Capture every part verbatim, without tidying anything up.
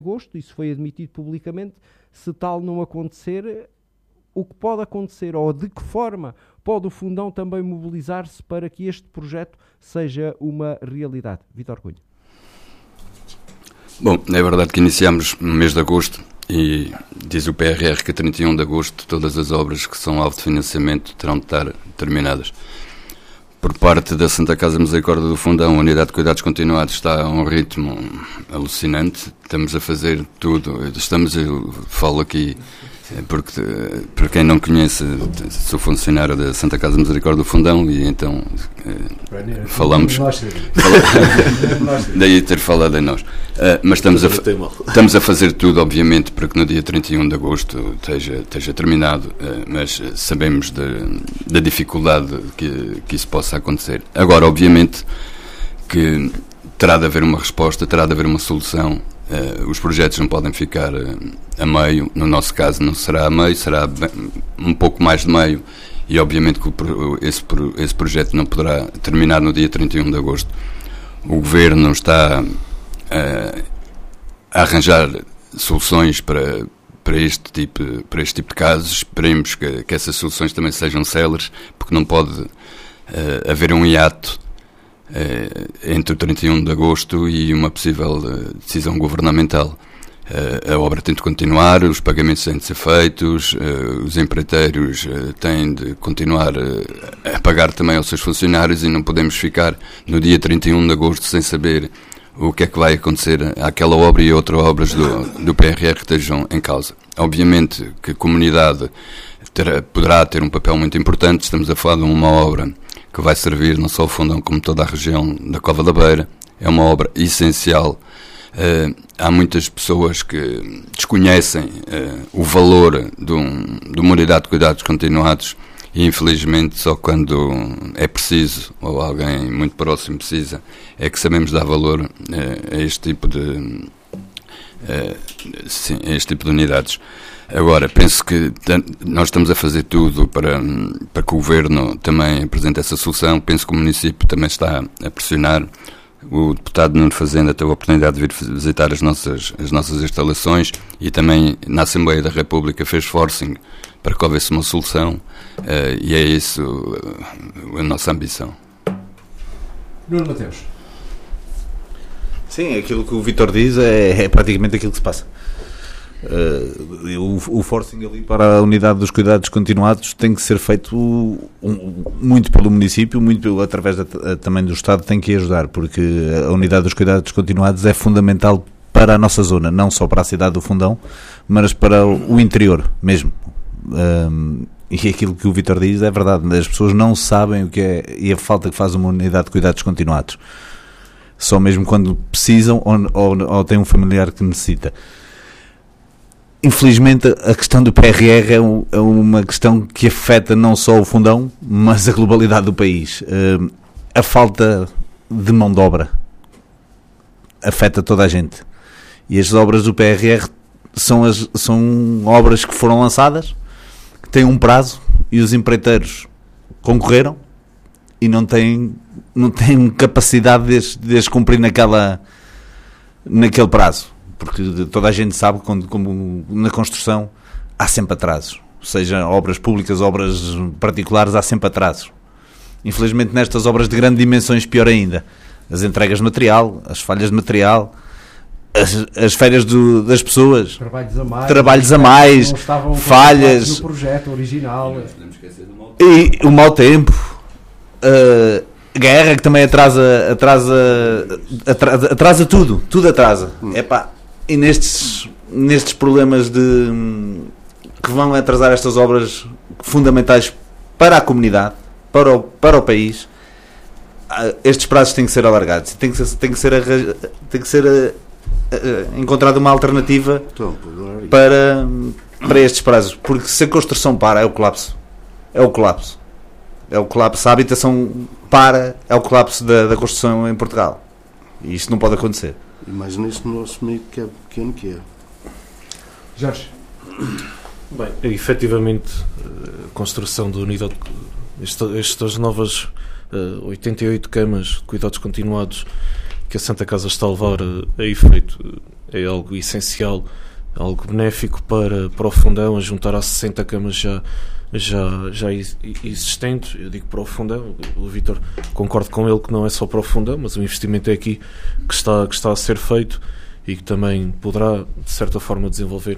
agosto, isso foi admitido publicamente. Se tal não acontecer, o que pode acontecer, ou de que forma pode o Fundão também mobilizar-se para que este projeto seja uma realidade? Vítor Cunha. Bom, é verdade que iniciamos no mês de agosto e diz o P R R que a trinta e um de agosto todas as obras que são alvo de financiamento terão de estar terminadas. Por parte da Santa Casa Misericórdia do Fundão, a Unidade de Cuidados Continuados está a um ritmo alucinante. Estamos a fazer tudo. Estamos, eu falo aqui, porque, para quem não conhece, sou funcionário da Santa Casa Misericórdia do Fundão e então eh, falamos... daí ter falado em nós. Uh, mas estamos a, estamos a fazer tudo, obviamente, para que no dia trinta e um de agosto esteja, esteja terminado, uh, mas sabemos da dificuldade que, que isso possa acontecer. Agora, obviamente, que terá de haver uma resposta, terá de haver uma solução. Uh, os projetos não podem ficar uh, a meio. No nosso caso não será a meio, será bem, um pouco mais de meio, e obviamente que o, esse, esse projeto não poderá terminar no dia trinta e um de agosto. O Governo está uh, a arranjar soluções para, para, este tipo, para este tipo de casos. Esperemos que, que essas soluções também sejam céleres, porque não pode uh, haver um hiato entre o trinta e um de agosto e uma possível uh, decisão governamental. Uh, a obra tem de continuar, os pagamentos têm de ser feitos, uh, os empreiteiros uh, têm de continuar uh, a pagar também aos seus funcionários, e não podemos ficar no dia trinta e um de agosto sem saber o que é que vai acontecer àquela obra e outras obras do, do P R R que estejam em causa. Obviamente que a comunidade terá, poderá ter um papel muito importante. Estamos a falar de uma obra que vai servir não só o Fundão como toda a região da Cova da Beira. É uma obra essencial. Uh, há muitas pessoas que desconhecem uh, o valor de, um, de uma unidade de cuidados continuados, e infelizmente só quando é preciso, ou alguém muito próximo precisa, é que sabemos dar valor uh, a este tipo de uh, sim, a este tipo de unidades. Agora, penso que nós estamos a fazer tudo para, para que o Governo também apresente essa solução. Penso que o município também está a pressionar. O deputado Nuno Fazenda teve a oportunidade de vir visitar as nossas, as nossas instalações, e também na Assembleia da República fez forcing para que houvesse uma solução, uh, e é isso uh, a nossa ambição. Nuno Mateus. Sim, aquilo que o Vítor diz é, é praticamente aquilo que se passa. Uh, o, o forcing ali para a unidade dos cuidados continuados tem que ser feito um, muito pelo município, muito pelo, através da, também do Estado, tem que ajudar, porque a unidade dos cuidados continuados é fundamental para a nossa zona, não só para a cidade do Fundão, mas para o, o interior mesmo. Um, e aquilo que o Vítor diz é verdade, as pessoas não sabem o que é e a falta que faz uma unidade de cuidados continuados, só mesmo quando precisam ou, ou, ou têm um familiar que necessita. Infelizmente, a questão do P R R é, um, é uma questão que afeta não só o Fundão, mas a globalidade do país. Uh, a falta de mão de obra afeta toda a gente. E as obras do P R R são, as, são obras que foram lançadas, que têm um prazo, e os empreiteiros concorreram e não têm, não têm capacidade de as, de as cumprir naquela, naquele prazo. Porque toda a gente sabe que, como na construção, há sempre atrasos. Seja obras públicas, obras particulares, há sempre atrasos. Infelizmente, nestas obras de grandes dimensões, pior ainda. As entregas de material, as falhas de material, as, as férias do, das pessoas, trabalhos a mais, trabalhos a mais não estavam falhas no projeto original. E o mau tempo, uh, guerra que também atrasa, atrasa, atrasa, atrasa tudo, tudo atrasa. Epá, e nestes, nestes problemas de, que vão atrasar estas obras fundamentais para a comunidade, para o, para o país, estes prazos têm que ser alargados, tem que ser, tem que ser, tem que ser uh, uh, encontrada uma alternativa para, para estes prazos, porque se a construção para, é o colapso, é o colapso, é o colapso, se a habitação para, é o colapso da, da construção em Portugal, e isto não pode acontecer. Imagina isto no nosso meio, que é pequeno que é. Jorge. Bem, efetivamente, a construção da unidade, estas novas uh, oitenta e oito camas de cuidados continuados que a Santa Casa está a levar a, a efeito é algo essencial, algo benéfico para, para o Fundão, a juntar a sessenta camas já, já, já existentes. Eu digo para o Fundão, o Vítor concordo com ele que não é só para o Fundão, mas o investimento é aqui que está, que está a ser feito e que também poderá, de certa forma, desenvolver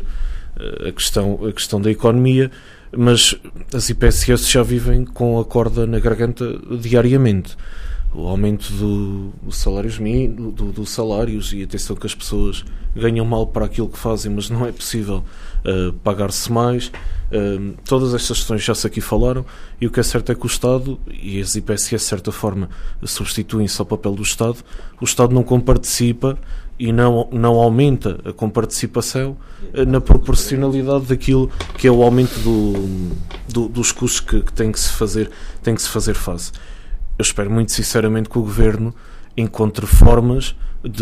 a questão, a questão da economia, mas as I P S S já vivem com a corda na garganta diariamente. O aumento do, do salários do, do, do salários e atenção que as pessoas ganham mal para aquilo que fazem, mas não é possível uh, pagar-se mais. Uh, todas estas questões já se aqui falaram, e o que é certo é que o Estado e as I P S S, de certa forma, substituem-se ao papel do Estado. O Estado não comparticipa e não, não aumenta a comparticipação uh, na proporcionalidade daquilo que é o aumento do, do, dos custos que, que tem que se fazer, tem que se fazer face. Eu espero muito sinceramente que o Governo encontre formas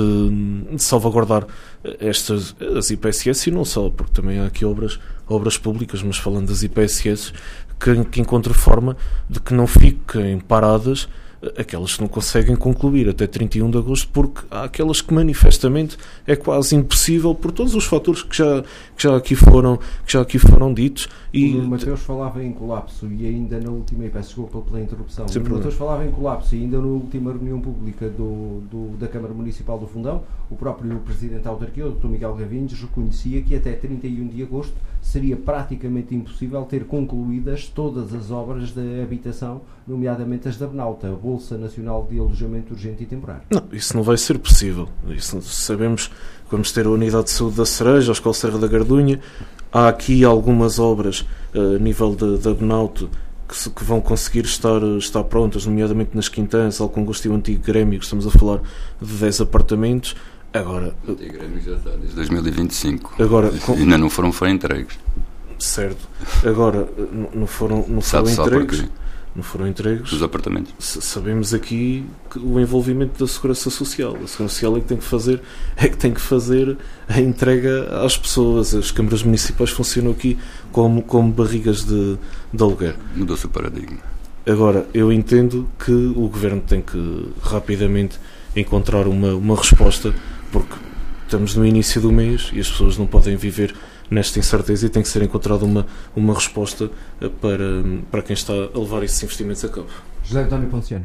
de, de salvaguardar estas as I P S S, e não só, porque também há aqui obras, obras públicas, mas falando das I P S S, que, que encontre forma de que não fiquem paradas aquelas que não conseguem concluir até trinta e um de agosto, porque há aquelas que manifestamente é quase impossível por todos os fatores que já, que já, aqui, foram, que já aqui foram ditos. E o Mateus falava em colapso e ainda na última, e peço desculpa pela interrupção, Sem o Mateus falava em colapso e ainda na última reunião pública do, do, da Câmara Municipal do Fundão, o próprio Presidente da Autarquia, o doutor Miguel Gavinhos, reconhecia que até trinta e um de agosto seria praticamente impossível ter concluídas todas as obras de habitação, nomeadamente as da Benauta, a Bolsa Nacional de Alojamento Urgente e Temporário. Não, isso não vai ser possível. Isso, sabemos que vamos ter a Unidade de Saúde da Cereja, a Escola Serra da Gardunha. Há aqui algumas obras uh, a nível da Benauta que, se, que vão conseguir estar, estar prontas, nomeadamente nas Quintanas, Alcongosto e o Antigo Grêmio, que estamos a falar de dez apartamentos. Agora, o Antigo Grêmio já está desde dois mil e vinte e cinco. Agora, com... ainda não foram, foram entregues. Certo. Agora, não foram, não foram entregues. Não foram entregues. Os apartamentos. Sabemos aqui que o envolvimento da Segurança Social. A Segurança Social é que tem que fazer, é que tem que fazer a entrega às pessoas. As câmaras municipais funcionam aqui como, como barrigas de, de aluguer. Mudou-se o paradigma. Agora, eu entendo que o Governo tem que rapidamente encontrar uma, uma resposta, porque estamos no início do mês e as pessoas não podem viver nesta incerteza e tem que ser encontrada uma, uma resposta para, para quem está a levar esses investimentos a cabo. José António Ponciano.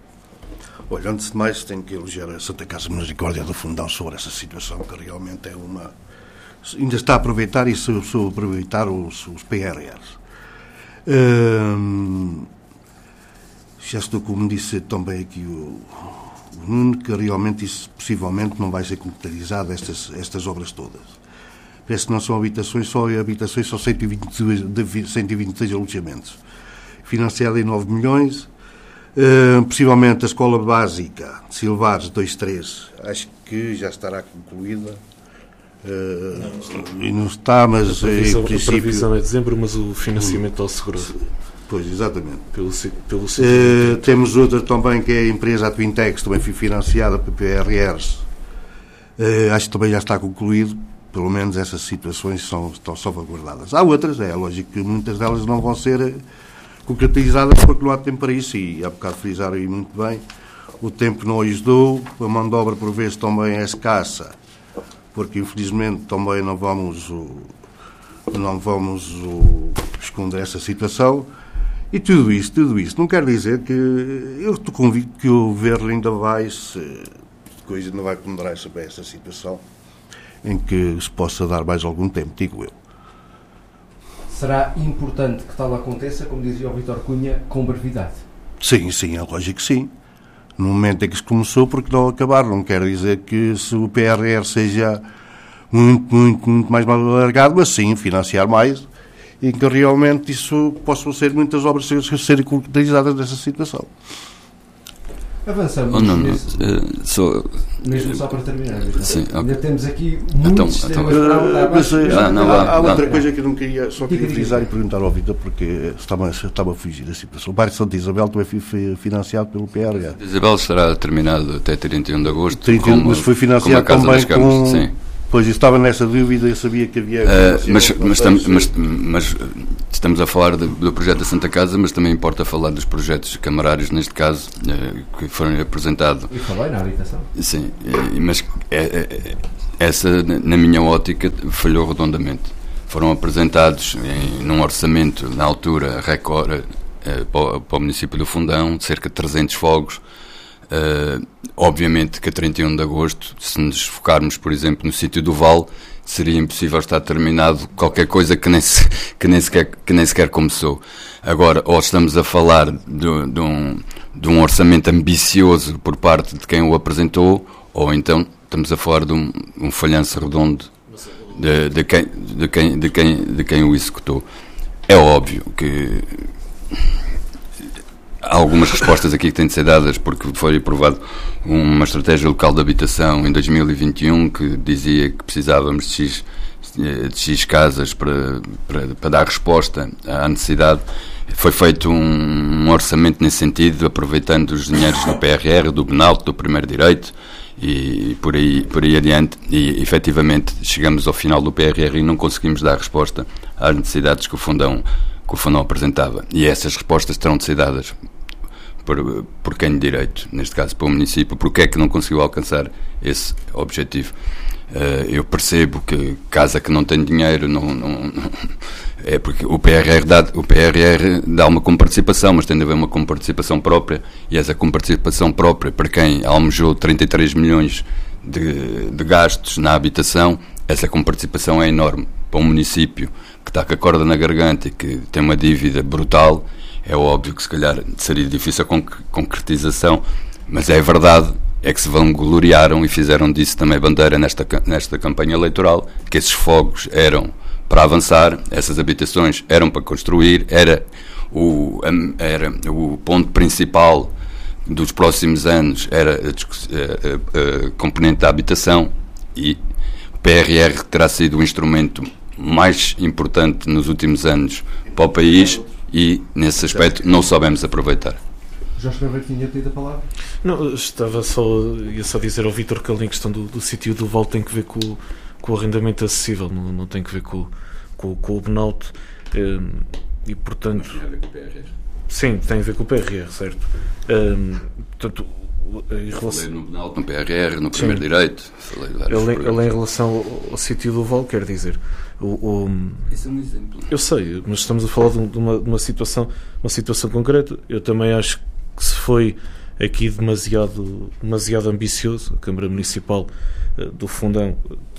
Olha, antes de mais tenho que elogiar a Santa Casa de Misericórdia do Fundão sobre essa situação, que realmente é uma... ainda está a aproveitar e se aproveitar os, os P R Rs. Hum, já estou, como disse também aqui o, o Nuno, que realmente isso possivelmente não vai ser concretizado, estas, estas obras todas. Parece que não são habitações, só habitações são cento e vinte e seis alojamentos. Financiado em nove milhões. Uh, possivelmente a escola básica de Silvares dois três, acho que já estará concluída. Uh, não, e não está, mas a previsão, em princípio... a previsão é dezembro, mas o financiamento ao seguro. Pois, exatamente. Pelo, pelo uh, temos outra também, que é a empresa a Twintex, também foi financiada por P R Rs. Uh, acho que também já está concluído. Pelo menos essas situações são, estão salvaguardadas. Há outras, é lógico que muitas delas não vão ser concretizadas porque não há tempo para isso, e há bocado frisaram aí muito bem, o tempo não ajudou, a mão de obra por vezes também é escassa, porque infelizmente também não vamos, não vamos esconder essa situação, e tudo isso, tudo isso. Não quer dizer que eu estou convicto que o governo ainda vai, se coisa não vai ponderar sobre essa situação, em que se possa dar mais algum tempo, digo eu. Será importante que tal aconteça, como dizia o Vítor Cunha, com brevidade? Sim, sim, é lógico que sim. No momento em que se começou, porque não acabar. Não quer dizer que se o P R R seja muito, muito, muito mais alargado, mas sim, financiar mais, e que realmente isso possam ser muitas obras a serem concretizadas nessa situação. Avançamos. Oh, não, não. Nesse... Uh, só... Mesmo só para terminar. Sim, okay. Ainda temos aqui muitos então, temas então, para mas, ah, não, há, há não, outra não. coisa que eu não queria, só queria utilizar e perguntar ao Vitor, porque estava, estava a fugir da situação. O bairro de Santa Isabel também foi financiado pelo P R R. Isabel estará terminado até trinta e um de agosto. trinta e um, como, mas foi financiado como também com, Sim. Pois, eu estava nessa dúvida, eu sabia que havia... Uh, mas, mas, estamos, mas, mas estamos a falar do, do projeto da Santa Casa, mas também importa falar dos projetos camarários, neste caso, uh, que foram apresentados. E falei na habitação. Sim, uh, mas é, é, essa, na minha ótica, falhou redondamente. Foram apresentados em, num orçamento, na altura, recorde, uh, para, para o município do Fundão, cerca de trezentos fogos. Uh, obviamente que a trinta e um de agosto, se nos focarmos, por exemplo, no sítio do Val, seria impossível estar terminado qualquer coisa que nem, se, que nem, sequer, que nem sequer começou. Agora, ou estamos a falar de, de, um, de um orçamento ambicioso por parte de quem o apresentou, ou então estamos a falar de um, um falhanço redondo de, de, quem, de, quem, de, quem, de quem o executou. É óbvio que há algumas respostas aqui que têm de ser dadas, porque foi aprovado uma estratégia local de habitação em dois mil e vinte e um que dizia que precisávamos de X, de X casas para, para, para dar resposta à necessidade. Foi feito um, um orçamento nesse sentido, aproveitando os dinheiros do P R R, do Benalto, do Primeiro Direito e por aí, por aí adiante, e efetivamente chegamos ao final do P R R e não conseguimos dar resposta às necessidades que o Fundão que o Fundão apresentava. E essas respostas terão de ser dadas por, por quem de direito, neste caso para o município, porque é que não conseguiu alcançar esse objetivo. Uh, eu percebo que casa que não tem dinheiro não, não, não é porque o P R R dá, o P R R dá uma comparticipação, mas tem de haver uma comparticipação própria, e essa comparticipação própria para quem almejou trinta e três milhões de, de gastos na habitação, essa comparticipação é enorme. Para um município que está com a corda na garganta e que tem uma dívida brutal, é óbvio que se calhar seria difícil a conc- concretização, mas é verdade, é que se vangloriaram e fizeram disso também bandeira nesta, nesta campanha eleitoral, que esses fogos eram para avançar, essas habitações eram para construir, era o, era o ponto principal dos próximos anos, era a, a, a, a componente da habitação, e o P R R terá sido o instrumento mais importante nos últimos anos para o país, e nesse aspecto não soubemos aproveitar. Jorge Carvalho tinha tido a palavra? Não, estava só, ia só dizer ao Vítor que a questão do, do sítio do Val tem que ver com, com o arrendamento acessível, não, não tem que ver com, com, com o Benalto, e, e portanto... Mas tem a ver com o P R R. Sim, tem a ver com o P R R, certo. Um, portanto, em relação... Falei no Benalto, no P R R, no Primeiro Sim. Direito. Falei ele, ele em relação ao, ao sítio do Val, quer dizer... O, o, Isso é um exemplo. Eu sei, mas estamos a falar de uma, de uma, situação, uma situação concreta. Eu também acho que se foi aqui demasiado, demasiado ambicioso. A Câmara Municipal uh, do Fundão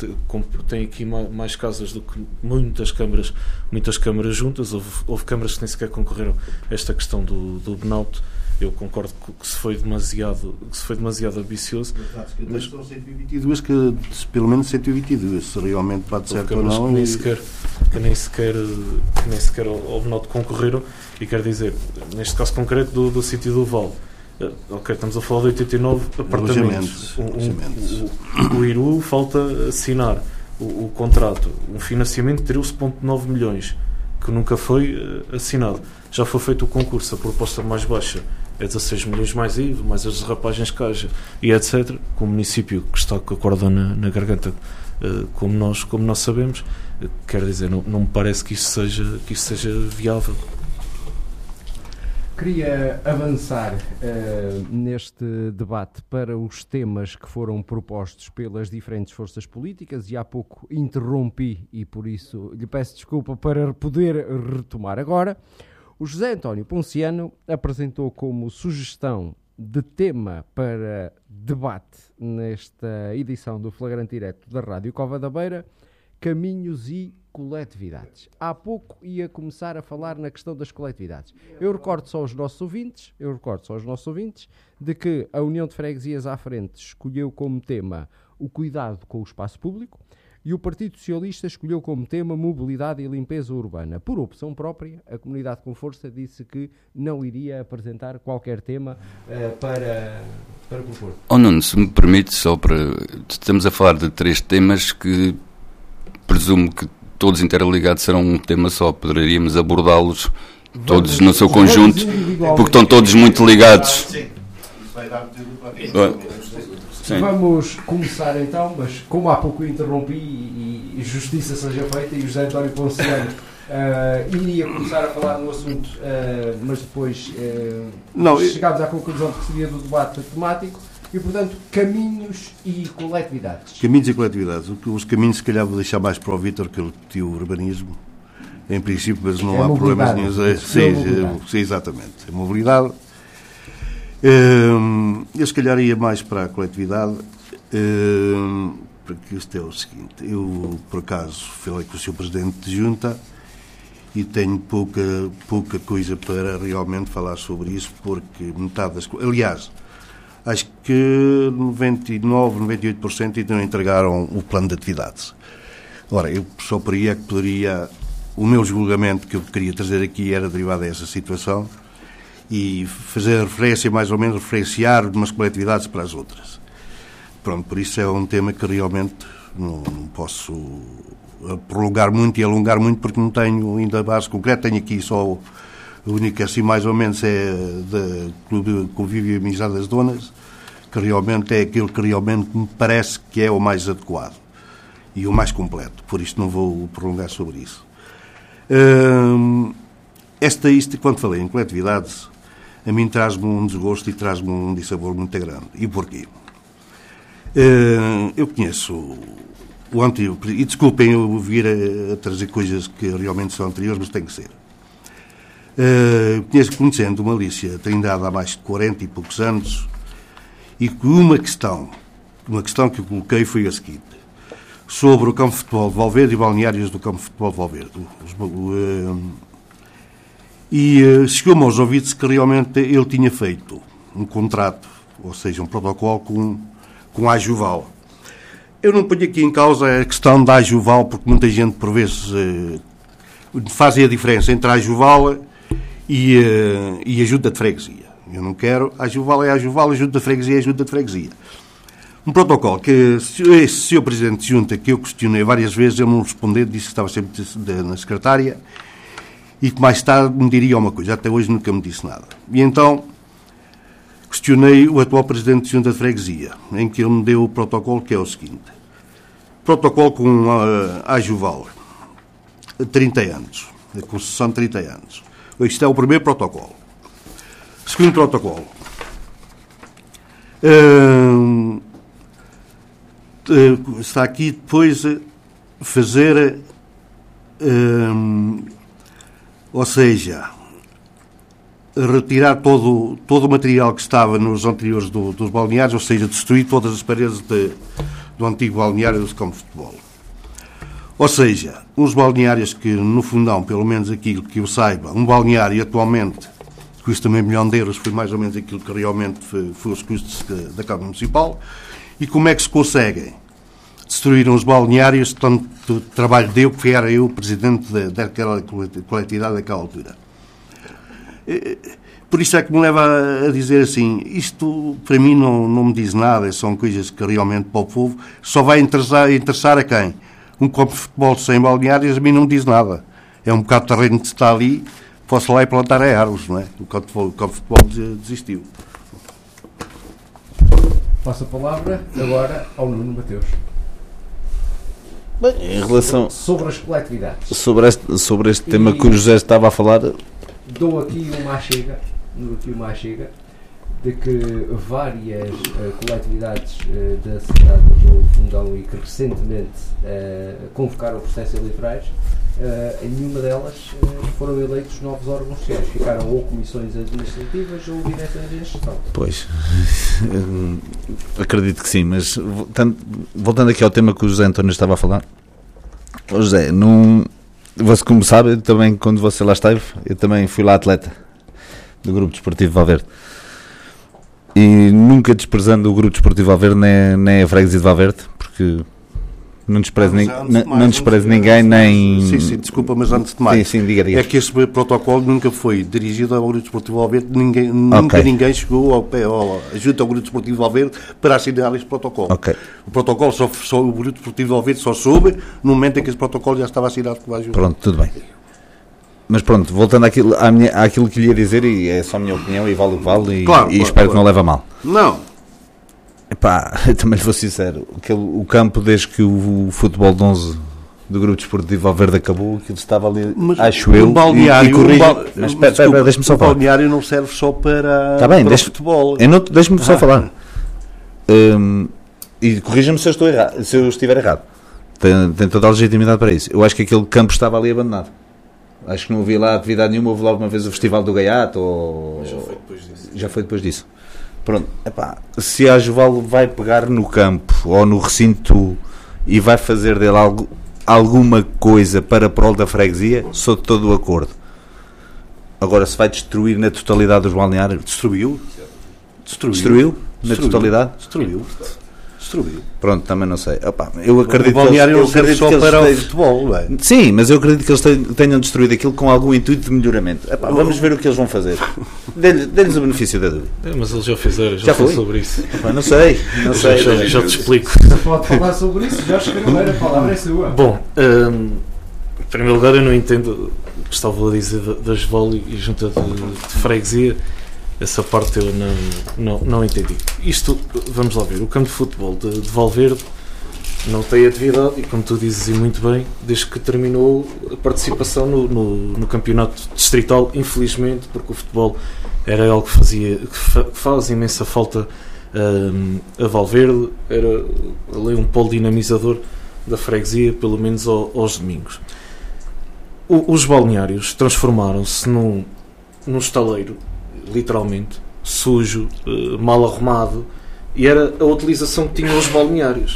tem aqui mais, mais casas do que muitas câmaras, muitas câmaras juntas. Houve, houve câmaras que nem sequer concorreram a esta questão do, do Benalto. Eu concordo que se foi demasiado, que se foi demasiado ambicioso. Mas são cento e vinte e duas, que, pelo menos cento e vinte e duas, se realmente pode ser ou não. Que nem sequer, que nem sequer, que nem sequer ao Benalto concorreram, e quer dizer, neste caso concreto do, do sítio do Val, ok, estamos a falar de oitenta e nove apartamentos. Um, um, o, o Iru falta assinar o, o contrato, um financiamento de treze vírgula nove milhões, que nunca foi uh, assinado. Já foi feito o concurso, a proposta mais baixa é dezasseis milhões mais I V A, mais as derrapagens que haja, e etcétera. Com o município que está com a corda na, na garganta, uh, como, nós, como nós sabemos, uh, quer dizer, não, não me parece que isso seja, que isso seja viável. Queria avançar uh, neste debate para os temas que foram propostos pelas diferentes forças políticas, e há pouco interrompi e por isso lhe peço desculpa, para poder retomar agora. O José António Ponciano apresentou como sugestão de tema para debate nesta edição do Flagrante Direto da Rádio Cova da Beira, caminhos e coletividades. Há pouco ia começar a falar na questão das coletividades. Eu recordo só aos nossos ouvintes, eu recordo só aos nossos ouvintes, de que a União de Freguesias à Frente escolheu como tema o cuidado com o espaço público, e o Partido Socialista escolheu como tema mobilidade e limpeza urbana. Por opção própria, a Comunidade com Força disse que não iria apresentar qualquer tema uh, para, para propor. Oh Nuno, se me permite, só para... Estamos a falar de três temas que presumo que todos interligados serão um tema só. Poderíamos abordá-los todos no seu conjunto, porque estão todos muito ligados. Sim, isso vai dar tudo para Sim. Vamos começar então, mas como há pouco eu interrompi e, e justiça seja feita, e o José António Ponciano uh, iria começar a falar no assunto, uh, mas depois uh, Não, chegámos eu... à conclusão que seria do debate temático, e portanto, caminhos e coletividades. Caminhos e coletividades. Os caminhos se calhar vou deixar mais para o Vítor, que ele repetiu o urbanismo, em princípio, mas não é há problemas nenhum. É, sim, sim, exatamente. A mobilidade. Um, eu se calhar ia mais para a coletividade, um, porque isto é o seguinte, eu por acaso falei com o senhor Presidente de Junta e tenho pouca, pouca coisa para realmente falar sobre isso, porque metade das coisas, aliás, acho que noventa e nove, noventa e oito por cento ainda não entregaram o plano de atividades. Ora, eu só por aí é que poderia, o meu julgamento que eu queria trazer aqui era derivado dessa situação, e fazer referência, mais ou menos, referenciar umas coletividades para as outras. Pronto, por isso é um tema que realmente não, não posso prolongar muito e alongar muito, porque não tenho ainda base concreta. Tenho aqui só o único, assim, mais ou menos, é do Clube Convívio e Amizade das Donas, que realmente é aquilo que realmente me parece que é o mais adequado e o mais completo. Por isso não vou prolongar sobre isso. Hum, esta, isto, quando falei em coletividades, a mim traz-me um desgosto e traz-me um dissabor muito grande. E porquê? Uh, eu conheço o anterior, e desculpem eu vir a, a trazer coisas que realmente são anteriores, mas tem que ser. Uh, conheço, conhecendo uma Lícia Trindade há mais de quarenta e poucos anos, e que uma questão, uma questão que eu coloquei foi a seguinte, sobre o campo de futebol de Valverde e balneários do campo de futebol de Valverde. Os, uh, E uh, chegou-me aos ouvidos que realmente ele tinha feito um contrato, ou seja, um protocolo com, com a Ajuval. Eu não ponho aqui em causa a questão da Ajuval, porque muita gente, por vezes, uh, faz a diferença entre a Ajuval e, uh, e a Junta de Freguesia. Eu não quero. A Ajuval é a Ajuval, a Junta de Freguesia é a Junta de Freguesia. Um protocolo que esse senhor Presidente de Junta, que eu questionei várias vezes, ele não respondeu, disse que estava sempre na secretária, e que mais tarde me diria uma coisa. Até hoje nunca me disse nada. E então questionei o atual Presidente de Junta de Freguesia, em que ele me deu o protocolo, que é o seguinte. Protocolo com a Ajuval, trinta anos, a concessão de trinta anos. Isto é o primeiro protocolo. Segundo protocolo. Hum, está aqui depois fazer... Hum, ou seja, retirar todo, todo o material que estava nos anteriores do, dos balneários, ou seja, destruir todas as paredes de, do antigo balneário do campo de futebol. Ou seja, uns balneários que, no fundão, pelo menos aquilo que eu saiba, um balneário atualmente custa meio milhão de euros, foi mais ou menos aquilo que realmente foi, foi os custos de, da Câmara Municipal. E como é que se conseguem destruir uns balneários, tanto trabalho deu, que era eu o presidente de, daquela coletividade daquela altura. Por isso é que me leva a dizer assim, isto para mim não, não me diz nada, são coisas que realmente para o povo só vai interessar, interessar a quem? Um campo de futebol sem balneários a mim não me diz nada. É um bocado de terreno que está ali, posso lá e plantar árvores, não é? O campo de futebol, o campo de futebol desistiu. Passo a palavra agora ao Nuno Mateus. Bem, em relação sobre as coletividades, sobre este, sobre este tema que o José estava a falar, dou aqui uma chega, dou aqui uma chega de que várias uh, coletividades uh, da cidade do Fundão e que recentemente uh, convocaram processos eleitorais, uh, em nenhuma delas uh, foram eleitos novos órgãos sociais, ficaram ou comissões administrativas ou direções de gestão. Pois, acredito que sim, mas voltando, voltando aqui ao tema que o José António estava a falar, o José, não, você como sabe, também quando você lá esteve, eu também fui lá atleta do Grupo Desportivo Valverde. E nunca desprezando o Grupo Desportivo Valverde, nem, nem a freguesia de Valverde, porque não desprezo, ni, mais, não desprezo ninguém, nem... Sim, sim, desculpa, mas antes de mais, sim, sim, diga, diga. É que esse protocolo nunca foi dirigido ao Grupo Desportivo Valverde, ninguém, okay. Nunca ninguém chegou ao pé, ao, junto ao Grupo Desportivo Valverde para assinar este protocolo. Okay. O protocolo, só, só, o Grupo Desportivo Valverde só soube no momento em que esse protocolo já estava assinado com a ajuda. Pronto, tudo bem. Mas pronto, voltando àquilo, à minha, àquilo que lhe ia dizer, e é só a minha opinião, e vale o que vale, e, claro, e claro, espero claro. que não leve a mal. Não. Epá, também lhe vou sincero, aquele, o campo, desde que o, o futebol de onze do Grupo Desportivo Valverde acabou, aquilo estava ali, mas acho um eu, balneário, e, e corrija, um ba... mas espera, espera, deixa-me só o falar. O balneário não serve só para, tá bem, para deixa, o futebol. Eu não, deixa-me ah. só falar. Um, e corrija-me se eu, estou errado, se eu estiver errado. Tem, tem toda a legitimidade para isso. Eu acho que aquele campo estava ali abandonado. Acho que não havia lá atividade nenhuma. Houve lá uma vez o Festival do Gaiato ou... Já foi depois disso. Já foi depois disso. Pronto, epá, se a Ajoval vai pegar no campo ou no recinto e vai fazer dele algo, alguma coisa para prol da freguesia, sou de todo o acordo. Agora, se vai destruir na totalidade os balneários... Destruiu? Destruiu? Destruiu? Na Destruiu. totalidade? Destruiu. Destruiu. Pronto, também não sei. Opa, eu acredito o balneário que não eles, serve só para o tenham, futebol, não é? sim, mas eu acredito que eles tenham destruído aquilo com algum intuito de melhoramento. Epá, vamos ver o que eles vão fazer. Dê-lhes o benefício da dúvida. É, mas eles já fizeram, já, Já falou foi? sobre isso. Epá, não sei, não Já, sei. já, já te explico. Pode falar sobre isso, já chegou, não era, a palavra é sua. Bom, hum, em primeiro lugar, eu não entendo, estava a dizer da, da Ajoval e junta de, de freguesia, essa parte eu não, não, não entendi. Isto, vamos lá ver, o campo de futebol de, de Valverde não tem atividade, e como tu dizes e muito bem, desde que terminou a participação no, no, no campeonato distrital, infelizmente, porque o futebol era algo que, fazia, que fa, faz imensa falta um, a Valverde, era ali um polo dinamizador da freguesia, pelo menos ao, aos domingos. O, os balneários transformaram-se num, num estaleiro, literalmente, sujo, uh, mal arrumado, e era a utilização que tinham os balneários.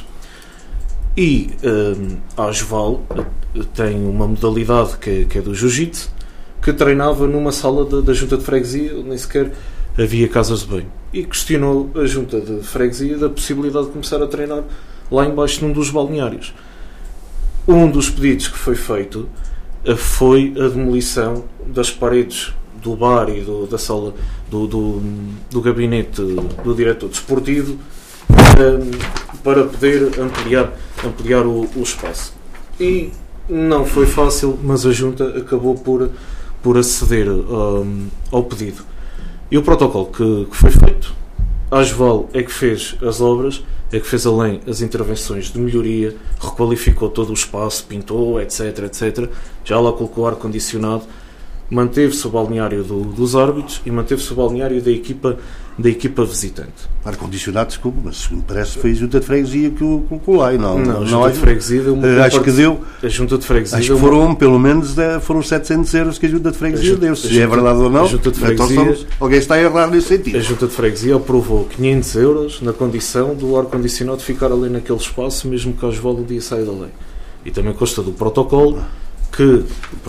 E uh, a Ajoval uh, tem uma modalidade que é, que é do jiu-jitsu, que treinava numa sala da, da junta de freguesia, onde nem sequer havia casas de banho. E questionou a junta de freguesia da possibilidade de começar a treinar lá embaixo num dos balneários. Um dos pedidos que foi feito uh, foi a demolição das paredes do bar e do, da sala do, do, do gabinete do diretor desportivo um, para poder ampliar, ampliar o, o espaço. E não foi fácil, mas a junta acabou por, por aceder um, ao pedido. E o protocolo que, que foi feito, a Ajoval é que fez as obras, é que fez além as intervenções de melhoria, requalificou todo o espaço, pintou, etc, etc, já lá colocou ar-condicionado, manteve-se o balneário do, dos árbitros e manteve-se o balneário da equipa, da equipa visitante. Ar-condicionado, desculpa, mas me parece que foi a junta de freguesia que o colocou lá. E não, não, a não, junta de freguesia deu uma, acho que deu. A junta de freguesia acho que foram, pelo menos, foram setecentos euros que a junta de freguesia junta, deu. Se junta, é verdade ou não, a junta de freguesia, então somos, alguém está a errar nesse sentido. A junta de freguesia aprovou quinhentos euros na condição do ar-condicionado ficar ali naquele espaço, mesmo que a Ajoval um dia saia da lei. E também consta do protocolo que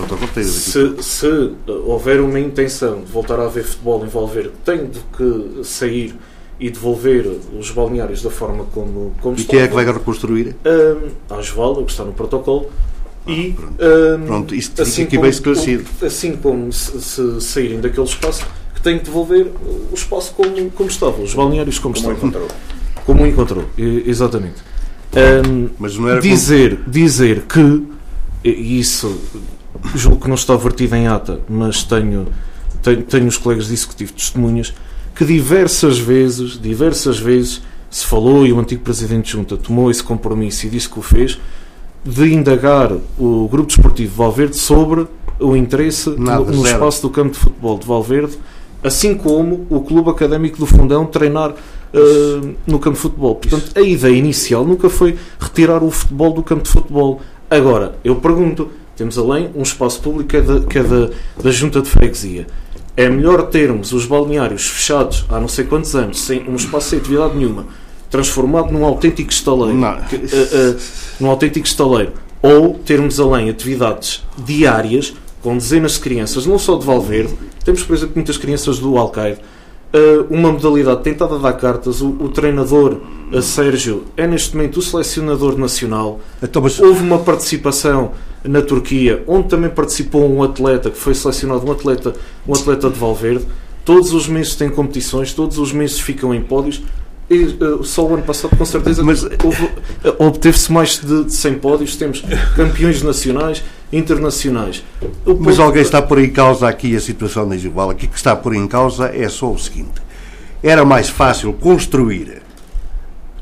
se, se houver uma intenção de voltar a haver futebol em Valverde, tem de que sair e devolver os balneários da forma como, como e está. quem é que vai reconstruir? Um, a Ajoval, o que está no protocolo. Ah, e pronto, um, pronto isto assim aqui como, bem esclarecido. Assim como se, se saírem daquele espaço, que tem que devolver o espaço como, como estava, os balneários como, como estavam. Encontrou. Como encontrou, exatamente. Um, Mas não era dizer, como... dizer que e isso julgo que não está vertido em ata, mas tenho, tenho, tenho os colegas de executivo testemunhas que diversas vezes, diversas vezes se falou, e o antigo Presidente de Junta tomou esse compromisso e disse que o fez, de indagar o Grupo Desportivo de Valverde sobre o interesse Nada, no, no espaço do campo de futebol de Valverde, assim como o Clube Académico do Fundão treinar uh, no campo de futebol. Portanto, a ideia inicial nunca foi retirar o futebol do campo de futebol. Agora, eu pergunto, temos além um espaço público que é, da, que é da, da junta de freguesia. É melhor termos os balneários fechados há não sei quantos anos, sem um espaço sem atividade nenhuma, transformado num autêntico estaleiro, que, uh, uh, num autêntico estaleiro, ou termos além atividades diárias com dezenas de crianças, não só de Valverde, temos, por exemplo, muitas crianças do Alcaide, uh, uma modalidade tentada a dar cartas, o, o treinador a Sérgio é neste momento o selecionador nacional. Então, mas... Houve uma participação na Turquia, onde também participou um atleta, que foi selecionado um atleta, um atleta de Valverde. Todos os meses têm competições, todos os meses ficam em pódios. E, uh, só o ano passado, com certeza, mas houve, uh, obteve-se mais de, de cem pódios. Temos campeões nacionais, internacionais. O mas ponto... alguém está a pôr em causa aqui a situação da Ajoval. Aqui que está a pôr em causa é só o seguinte: era mais fácil construir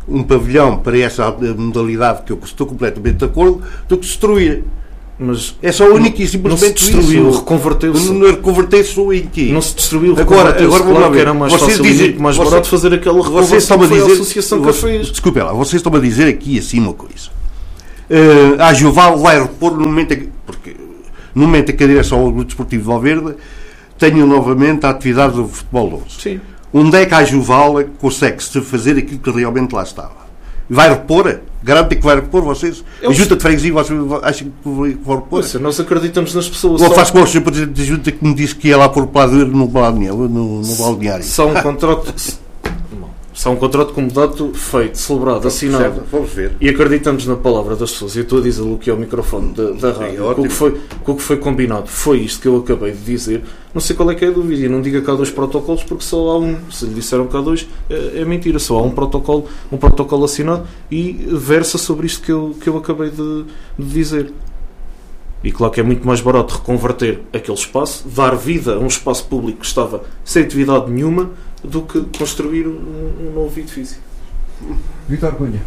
um pavilhão para essa modalidade, que eu estou completamente de acordo, do que destruir. Mas é só único e simplesmente não se destruiu, isso. Reconverteu-se. Não reconverteu-se em quê? Não se destruiu, agora, agora claro que era mais vocês fácil dizem, e mais vocês, barato fazer aquela reconversão que foi a associação que a fez. Desculpe lá, vocês estão a dizer aqui assim uma coisa. Uh, a Juval vai repor no momento em que, porque, no momento em que a direção do Desportivo de Valverde tenha novamente a atividade do futebol doze. Sim. Onde é que a Juval consegue-se fazer aquilo que realmente lá estava? Vai repor? Garantem que vai repor vocês? Eu... A junta de freguesia, vocês acham que vão repor? Seja, nós acreditamos nas pessoas. Ou faz com o senhor Presidente da Junta que me disse que ia lá pôr o Padeiro no balneário? No, no balneário. Só um contrato... Só um contrato com mandato feito, celebrado, assinado. Certo, vamos ver. E acreditamos na palavra das pessoas. Eu estou a dizer-lhe que é o microfone da, da rádio. É, com, o que foi, com o que foi combinado. Foi isto que eu acabei de dizer. Não sei qual é que é a dúvida. E não diga que há dois protocolos, porque só há um. Se lhe disseram que há dois, é, é mentira. Só há um protocolo, um protocolo assinado e versa sobre isto que eu, que eu acabei de, de dizer. E claro que é muito mais barato reconverter aquele espaço, dar vida a um espaço público que estava sem atividade nenhuma, do que construir um, um novo edifício. Vítor Cunha.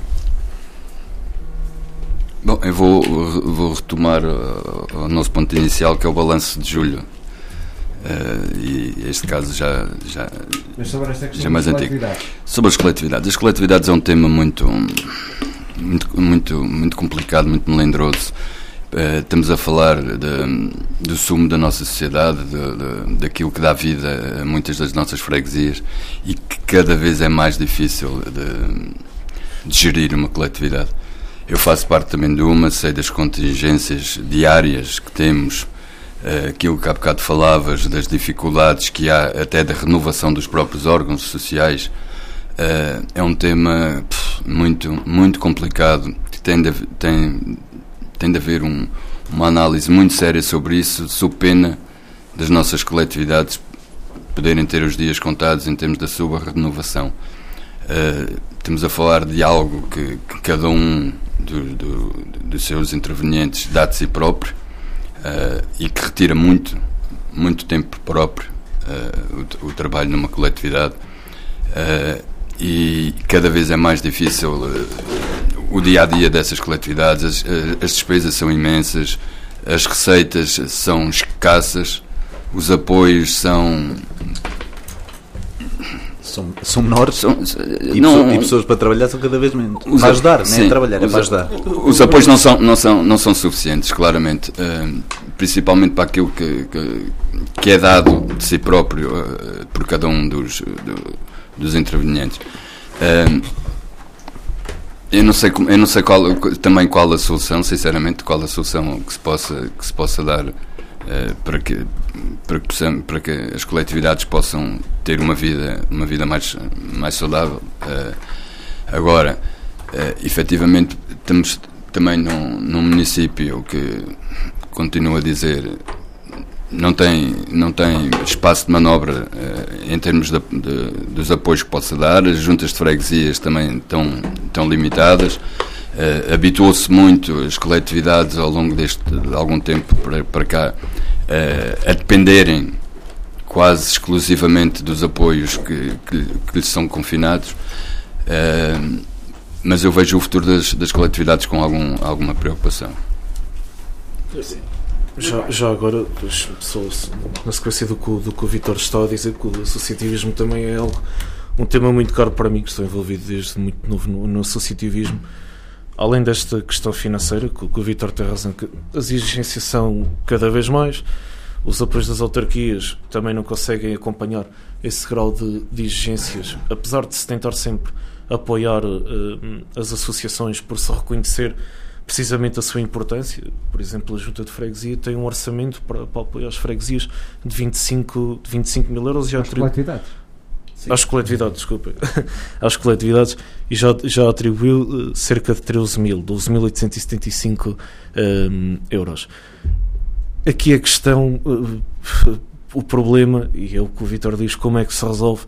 Bom, eu vou, vou retomar uh, o nosso ponto inicial, que é o balanço de julho. Uh, e este caso já, já, Mas sobre esta questão já é mais antigo. Sobre as coletividades. As coletividades é um tema muito, muito, muito, muito complicado, muito melindroso. Uh, estamos a falar de, do sumo da nossa sociedade, de, de, daquilo que dá vida a muitas das nossas freguesias e que cada vez é mais difícil de, de gerir uma coletividade. Eu faço parte também de uma, sei das contingências diárias que temos, uh, aquilo que há bocado falavas, das dificuldades que há até da renovação dos próprios órgãos sociais. Uh, é um tema pff, muito, muito complicado, que tem de, tem Tem de haver um, uma análise muito séria sobre isso, sob pena das nossas coletividades poderem ter os dias contados em termos da sua renovação. Uh, estamos a falar de algo que, que cada um do, do, dos seus intervenientes dá de si próprio uh, e que retira muito, muito tempo próprio uh, o, o trabalho numa coletividade. Uh, e cada vez é mais difícil uh, o dia-a-dia dessas coletividades. As, as despesas são imensas, as receitas são escassas, os apoios são são, são menores são, e, não, pessoas, e pessoas para trabalhar são cada vez menos. Os, para ajudar, sim, não é trabalhar, os, é para ajudar. Os apoios não são, não são, não são suficientes, claramente, uh, principalmente para aquilo que, que, que é dado de si próprio uh, por cada um dos, do, dos intervenientes. Uh, eu não sei, eu não sei qual, também qual a solução, sinceramente, qual a solução que se possa, que se possa dar uh, para, que, para, que possamos, para que as coletividades possam ter uma vida, uma vida mais, mais saudável. Uh, agora, uh, efetivamente, estamos também num, num município que, continuo a dizer, não tem, não tem espaço de manobra uh, em termos de, de, dos apoios que possa dar. As juntas de freguesias também estão, estão limitadas. Uh, habituou-se muito as coletividades ao longo deste, de algum tempo para, para cá uh, a dependerem quase exclusivamente dos apoios que, que, que lhes são confinados. Uh, mas eu vejo o futuro das, das coletividades com algum, alguma preocupação. Sim. Já, já agora, só, na sequência do que, do que o Vítor está a dizer, que o associativismo também é algo, um tema muito caro para mim, que estou envolvido desde muito novo no, no associativismo. Além desta questão financeira, que, que o Vítor tem razão, que as exigências são cada vez mais, os apoios das autarquias também não conseguem acompanhar esse grau de, de exigências, apesar de se tentar sempre apoiar uh, as associações por se reconhecer precisamente a sua importância. Por exemplo, a Junta de Freguesia tem um orçamento para, para apoiar as freguesias de vinte e cinco mil euros. Já As atribu... coletividades? Sim. Às coletividades, desculpa. Às coletividades, e já, já atribuiu uh, cerca de treze mil, doze mil oitocentos e setenta e cinco um, euros. Aqui a questão, uh, o problema, e é o que o Vítor diz, como é que se resolve,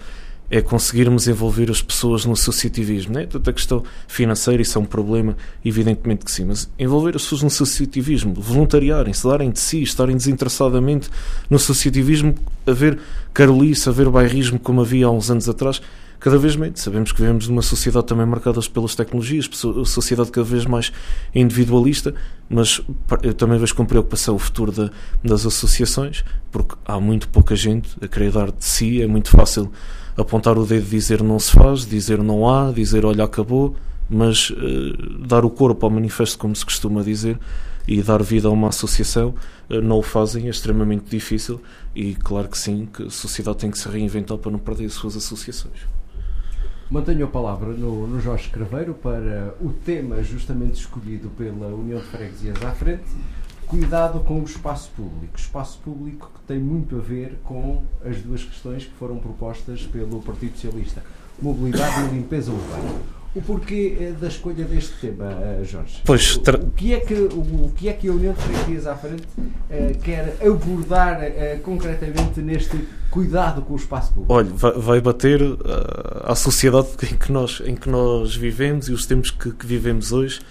é conseguirmos envolver as pessoas no associativismo. Não é tanta questão financeira, isso é um problema, evidentemente que sim, mas envolver as pessoas no associativismo, voluntariarem-se, darem de si, estarem desinteressadamente no associativismo, haver carolice, haver bairrismo como havia há uns anos atrás, cada vez menos. Sabemos que vivemos numa sociedade também marcada pelas tecnologias, uma sociedade cada vez mais individualista, mas eu também vejo com preocupação o futuro da, das associações, porque há muito pouca gente a querer dar de si, é muito fácil apontar o dedo, dizer não se faz, dizer não há, dizer olha acabou, mas uh, dar o corpo ao manifesto, como se costuma dizer, e dar vida a uma associação, uh, não o fazem, é extremamente difícil, e claro que sim, que a sociedade tem que se reinventar para não perder as suas associações. Mantenho a palavra no, no Jorge Craveiro para o tema justamente escolhido pela União de Freguesias à Frente, cuidado com o espaço público. Espaço público que tem muito a ver com as duas questões que foram propostas pelo Partido Socialista, mobilidade e limpeza urbana. O porquê da escolha deste tema, Jorge? Pois, tra... o, que é que, o, o que é que a União de Freguesias à Frente eh, quer abordar eh, concretamente neste cuidado com o espaço público? Olha, vai, vai bater uh, à sociedade em que, nós, em que nós vivemos e os tempos que, que vivemos hoje,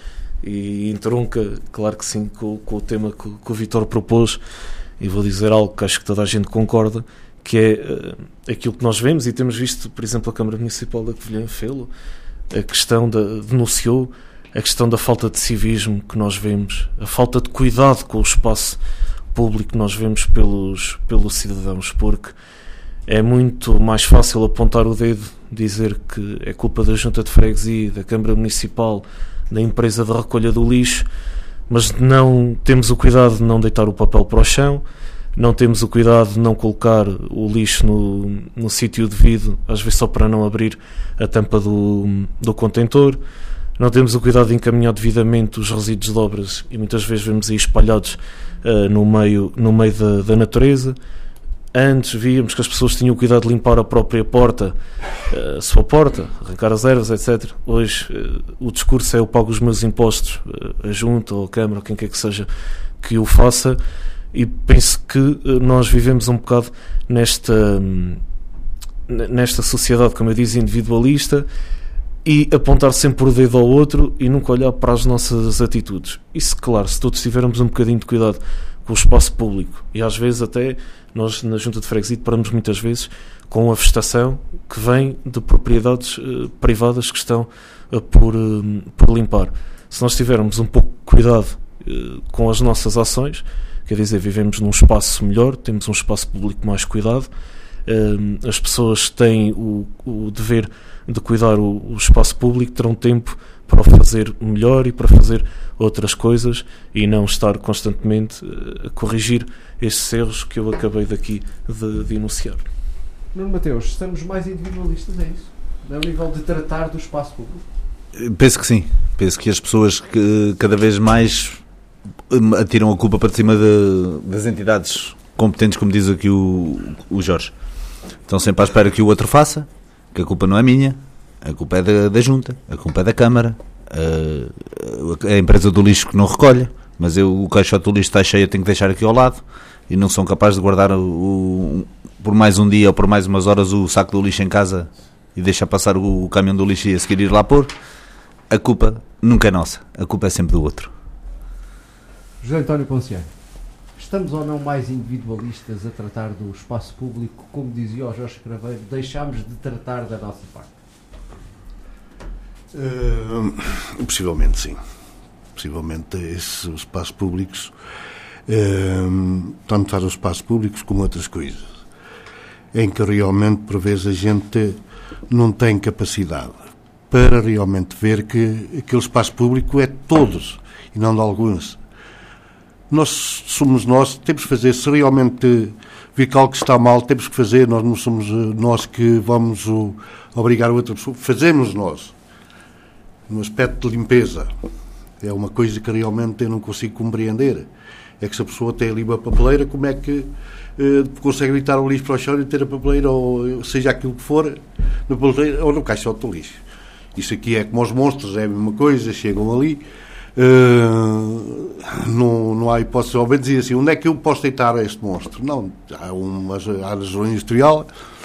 e entronca, claro que sim, com, com o tema que, que o Vítor propôs, e vou dizer algo que acho que toda a gente concorda, que é uh, aquilo que nós vemos e temos visto, por exemplo, a Câmara Municipal da Covilhã fê-lo, a questão da, denunciou a questão da falta de civismo que nós vemos, a falta de cuidado com o espaço público que nós vemos pelos, pelos cidadãos, porque é muito mais fácil apontar o dedo, dizer que é culpa da Junta de Freguesia, da Câmara Municipal, da empresa de recolha do lixo, mas não temos o cuidado de não deitar o papel para o chão, não temos o cuidado de não colocar o lixo no, no sítio devido, às vezes só para não abrir a tampa do, do contentor, não temos o cuidado de encaminhar devidamente os resíduos de obras e muitas vezes vemos aí espalhados uh, no meio, no meio da, da natureza. Antes víamos que as pessoas tinham o cuidado de limpar a própria porta, a sua porta, arrancar as ervas, etcétera. Hoje uh, o discurso é eu pago os meus impostos, uh, a Junta ou a Câmara, ou quem quer que seja que o faça, e penso que uh, nós vivemos um bocado nesta, um, nesta sociedade, como eu disse, individualista, e apontar sempre o dedo ao outro e nunca olhar para as nossas atitudes. Isso, claro, se todos tivermos um bocadinho de cuidado com o espaço público, e às vezes até nós na Junta de Freguesia paramos muitas vezes com a vegetação que vem de propriedades uh, privadas que estão uh, por, uh, por limpar. Se nós tivermos um pouco de cuidado uh, com as nossas ações, quer dizer, vivemos num espaço melhor, temos um espaço público mais cuidado, uh, as pessoas têm o, o dever de cuidar o, o espaço público, terão tempo para o fazer melhor e para fazer outras coisas e não estar constantemente uh, a corrigir estes erros que eu acabei daqui de, de enunciar. Nuno Mateus, estamos mais individualistas, é isso? Ao nível de tratar do espaço público? Penso que sim. Penso que as pessoas que cada vez mais atiram a culpa para cima de, das entidades competentes, como diz aqui o, o Jorge. Estão sempre à espera que o outro faça, que a culpa não é minha, a culpa é da, da Junta, a culpa é da Câmara, a, a empresa do lixo que não recolhe, mas eu, o caixote do lixo está cheio, eu tenho que deixar aqui ao lado, e não são capazes de guardar o, o, por mais um dia ou por mais umas horas o saco do lixo em casa e deixar passar o, o caminhão do lixo e a seguir ir lá pôr. A culpa nunca é nossa, a culpa é sempre do outro. José António Ponciano, estamos ou não mais individualistas a tratar do espaço público, como dizia o Jorge Craveiro, deixámos de tratar da nossa parte? Uh, possivelmente sim. Possivelmente esses espaços públicos, uh, tanto para os espaços públicos como outras coisas, em que realmente por vezes a gente não tem capacidade para realmente ver que aquele espaço público é de todos e não de alguns. Nós somos nós, temos que fazer, se realmente vir que algo está mal, temos que fazer, nós não somos nós que vamos o, obrigar a outra pessoa, fazemos nós. No aspecto de limpeza, é uma coisa que realmente eu não consigo compreender. É que se a pessoa tem ali uma papeleira, como é que eh, consegue evitar o lixo para o chão e ter a papeleira, ou seja aquilo que for, na papeleira ou no caixote do lixo. Isso aqui é como os monstros, é a mesma coisa, chegam ali. Uh, não, não há hipótese, ao menos dizer assim, onde é que eu posso deitar este monstro? Não, há uma área industrial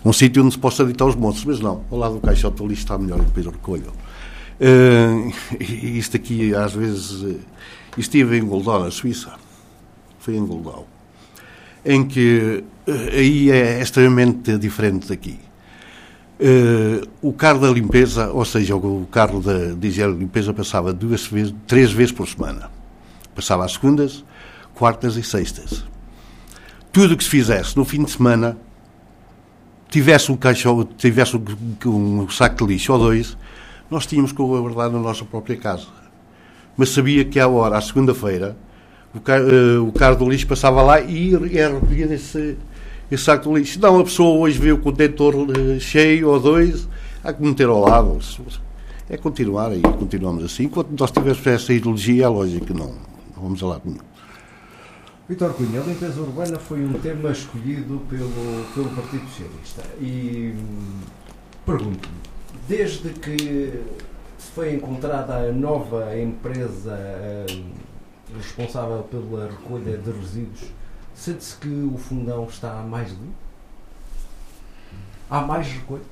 um sítio onde se possa deitar os monstros, mas não, ao lado do caixote do lixo está melhor e depois eu recolho. Uh, isto aqui, às vezes, uh, estive em Goldau, na Suíça, foi em Goldau, em que uh, aí é extremamente diferente daqui. Uh, o carro da limpeza, ou seja, o carro da, de higiene de limpeza passava duas vezes, três vezes por semana. Passava às segundas, quartas e sextas. Tudo o que se fizesse no fim de semana, tivesse um caixão, tivesse um, um saco de lixo ou dois, nós tínhamos que o guardar na nossa própria casa. Mas sabia que à hora, à segunda-feira, o, car, uh, o carro do lixo passava lá e era recolhido esse, esse saco de lixo. Não, a pessoa hoje vê o contentor uh, cheio ou dois, há que meter ao lado. É continuar e continuamos assim. Enquanto nós tivermos essa ideologia, é lógico que não, não vamos a lado nenhum. Vítor Cunha, a limpeza urbana foi um tema escolhido pelo, pelo Partido Socialista e pergunto-me, desde que foi encontrada a nova empresa uh, responsável pela recolha de resíduos, sente-se que o Fundão está mais limpo? Há mais recolhas?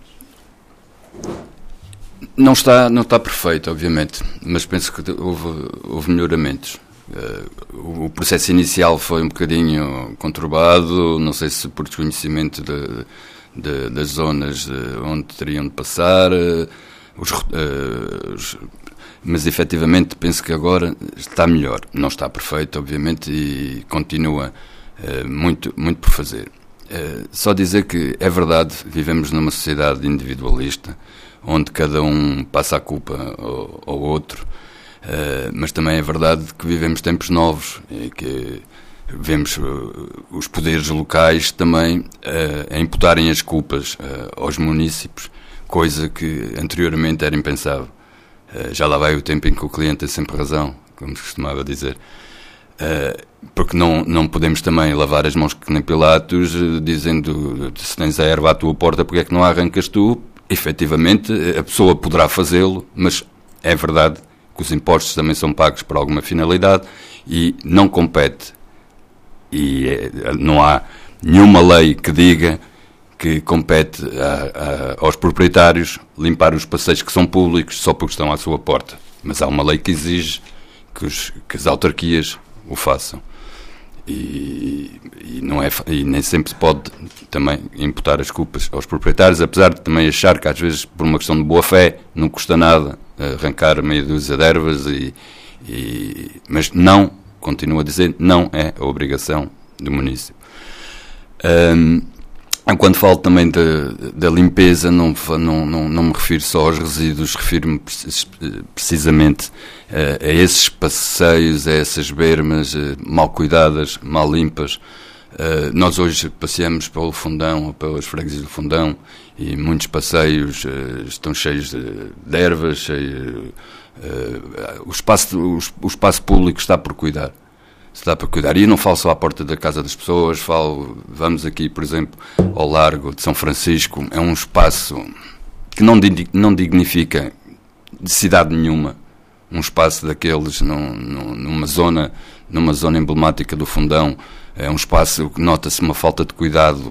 Não está, não está perfeito, obviamente, mas penso que houve, houve melhoramentos. Uh, o processo inicial foi um bocadinho conturbado, não sei se por desconhecimento de, de, das zonas onde teriam de passar, uh, os, uh, os, mas efetivamente penso que agora está melhor. Não está perfeito, obviamente, e continua uh, muito, muito por fazer. Uh, só dizer que é verdade, vivemos numa sociedade individualista, onde cada um passa a culpa ao, ao outro. Uh, mas também é verdade que vivemos tempos novos e que vemos uh, os poderes locais também uh, a imputarem as culpas uh, aos munícipes, coisa que anteriormente era impensável. Uh, já lá vai o tempo em que o cliente tem sempre razão, como se costumava dizer. Uh, porque não, não podemos também lavar as mãos que nem Pilatos, uh, dizendo se tens a erva à tua porta, porque é que não a arrancas tu? Efetivamente, a pessoa poderá fazê-lo, mas é verdade que os impostos também são pagos por alguma finalidade e não compete, e é, não há nenhuma lei que diga que compete a, a, aos proprietários limpar os passeios que são públicos só porque estão à sua porta, mas há uma lei que exige que, os, que as autarquias o façam e, e, não é, e nem sempre se pode também imputar as culpas aos proprietários, apesar de também achar que às vezes por uma questão de boa fé não custa nada arrancar meia dúzia de ervas, e, e, mas não, continuo a dizer, não é a obrigação do município. Um, quando falo também da limpeza, não, não, não, não me refiro só aos resíduos, refiro-me precisamente uh, a esses passeios, a essas bermas uh, mal cuidadas, mal limpas. Uh, nós hoje passeamos pelo Fundão, ou pelas freguesias do Fundão, e muitos passeios uh, estão cheios de, de ervas, cheio, uh, o, espaço, o, o espaço público está por cuidar. Está por cuidar. E eu não falo só à porta da casa das pessoas, falo, vamos aqui, por exemplo, ao Largo de São Francisco, é um espaço que não, não dignifica de cidade nenhuma, um espaço daqueles num, num, numa, zona, numa zona emblemática do Fundão. É um espaço que nota-se uma falta de cuidado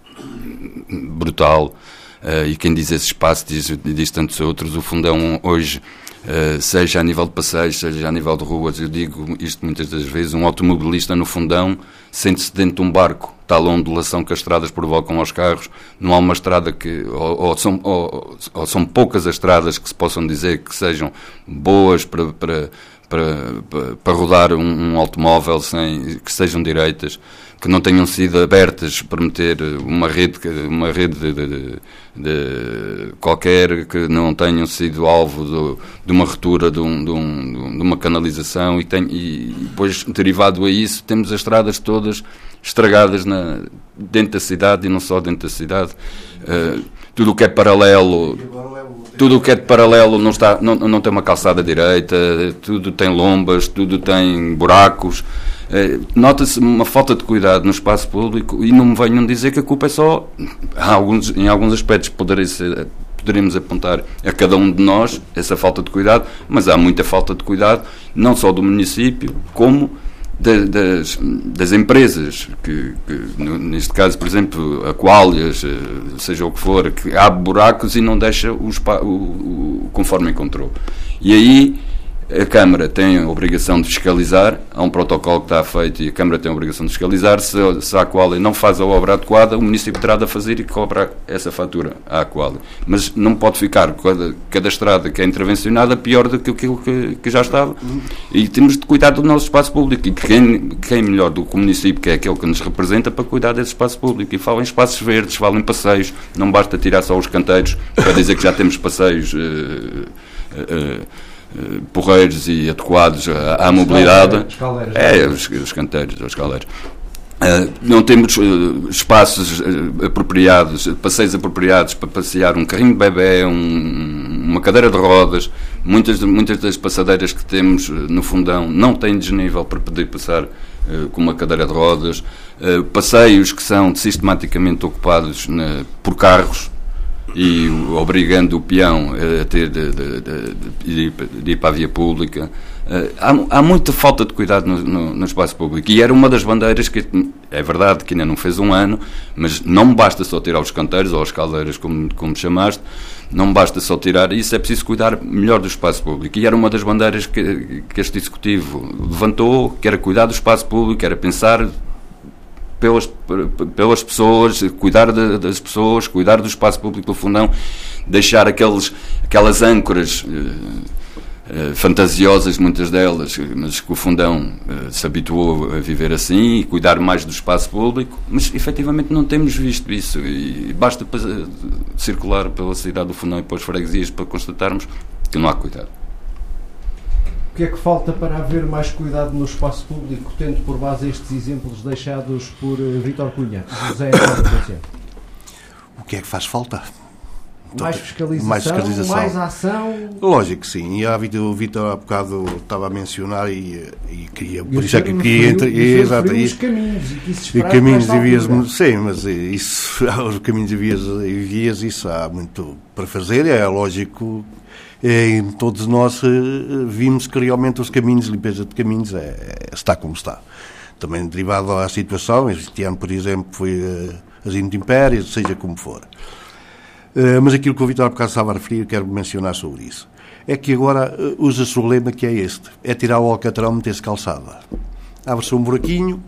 brutal, uh, e quem diz esse espaço diz, diz tantos outros. O Fundão hoje, uh, seja a nível de passeios, seja a nível de ruas, eu digo isto muitas das vezes, um automobilista no Fundão sente-se dentro de um barco, tal a ondulação que as estradas provocam aos carros. Não há uma estrada que, ou, ou, são, ou, ou são poucas as estradas que se possam dizer que sejam boas para... para Para, para, para rodar um, um automóvel sem que sejam direitas, que não tenham sido abertas para meter uma rede, uma rede de, de, de qualquer, que não tenham sido alvo do, de uma ruptura de, um, de, um, de uma canalização, e, tem, e depois, derivado a isso, temos as estradas todas estragadas na, dentro da cidade, e não só dentro da cidade. Uh, tudo o que é paralelo, tudo o que é de paralelo não, está, não, não tem uma calçada direita, tudo tem lombas, tudo tem buracos. Eh, nota-se uma falta de cuidado no espaço público, e não me venham dizer que a culpa é só, há alguns, em alguns aspectos poderia ser, poderíamos apontar a cada um de nós essa falta de cuidado, mas há muita falta de cuidado, não só do município, como das, das empresas, que, que neste caso, por exemplo, Aquálias, seja o que for, que abre buracos e não deixa o, o, o conforme encontrou. E aí a Câmara tem a obrigação de fiscalizar, há um protocolo que está feito e a Câmara tem a obrigação de fiscalizar. Se, se a Aquália não faz a obra adequada, o município terá de fazer e cobrar essa fatura à Aquália. Mas não pode ficar cada, cada estrada que é intervencionada pior do que aquilo que, que já estava. E temos de cuidar do nosso espaço público. E quem, quem melhor do que o município, que é aquele que nos representa, para cuidar desse espaço público. E falam em espaços verdes, falam em passeios. Não basta tirar só os canteiros para dizer que já temos passeios... Uh, uh, uh, porreiros e adequados à, à mobilidade. É, os, os canteiros, os escaleiros. Uh, não temos uh, espaços uh, apropriados, passeios apropriados para passear um carrinho de bebê, um, uma cadeira de rodas. Muitas, muitas das passadeiras que temos uh, no fundão não têm desnível para poder passar uh, com uma cadeira de rodas. Uh, passeios que são sistematicamente ocupados na, por carros, e obrigando o peão a ter de, de, de, de, de ir para a via pública. Há, há muita falta de cuidado no, no, no espaço público, e era uma das bandeiras que, é verdade que ainda não fez um ano, mas não basta só tirar os canteiros ou as caldeiras, como, como chamaste, não basta só tirar isso, é preciso cuidar melhor do espaço público, e era uma das bandeiras que, que este Executivo levantou, que era cuidar do espaço público, era pensar Pelas, pelas pessoas, cuidar de, das pessoas, cuidar do espaço público do fundão, deixar aqueles, aquelas âncoras uh, uh, fantasiosas, muitas delas, mas que o fundão uh, se habituou a viver assim, e cuidar mais do espaço público, mas efetivamente não temos visto isso, e basta uh, circular pela cidade do fundão e pelas freguesias para constatarmos que não há cuidado. O que é que falta para haver mais cuidado no espaço público, tendo por base estes exemplos deixados por uh, Vítor Cunha, José António? O que é que faz falta? Mais fiscalização, mais, fiscalização. mais ação? Lógico que sim. E a Vítor, o Vítor há bocado estava a mencionar e, e queria... Por isso é que queria... Entre, e, exato, e, os caminhos e que isso se e caminhos e vias, sim, mas isso, os caminhos e vias, e vias, isso há muito para fazer, é lógico. E todos nós vimos que realmente os caminhos, limpeza de caminhos, é, é, está como está. Também derivado à situação, este ano, por exemplo, foi uh, as intempéries, seja como for. Uh, mas aquilo que o Vítor há bocado estava a referir, quero mencionar sobre isso, é que agora uh, usa-se o problema que é este, é tirar o alcatrão, meter-se calçada. Abre-se um buraquinho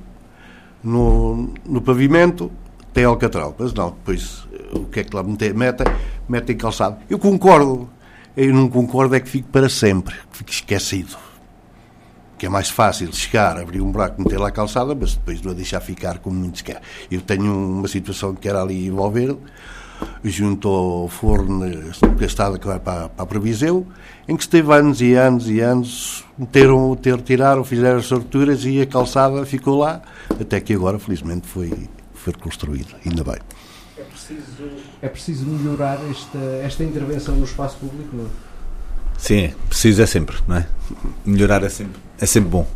no, no pavimento, tem alcatrão, mas não, depois uh, o que é que lá metem? Metem calçado. Eu concordo. Eu não concordo é que fique para sempre, que fique esquecido. Que é mais fácil chegar, abrir um buraco, meter lá a calçada, mas depois não a deixar ficar como muitos querem. Eu tenho uma situação que era ali em Valverde, junto ao forno, que está para, para a Previseu, em que esteve anos e anos e anos, meteram, ter, tiraram, fizeram as sorturas e a calçada ficou lá, até que agora, felizmente, foi, foi reconstruída, ainda bem. É preciso, é preciso melhorar esta, esta intervenção no espaço público, não é? Sim, preciso é sempre, não é? Melhorar é sempre, é sempre bom.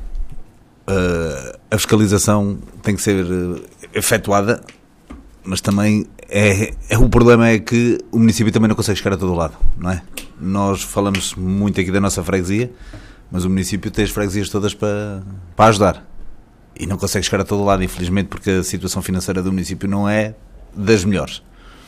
Uh, a fiscalização tem que ser uh, efetuada, mas também é, é, o problema é que o município também não consegue chegar a todo lado, não é? Nós falamos muito aqui da nossa freguesia, mas o município tem as freguesias todas para, para ajudar. E não consegue chegar a todo lado, infelizmente, porque a situação financeira do município não é das melhores.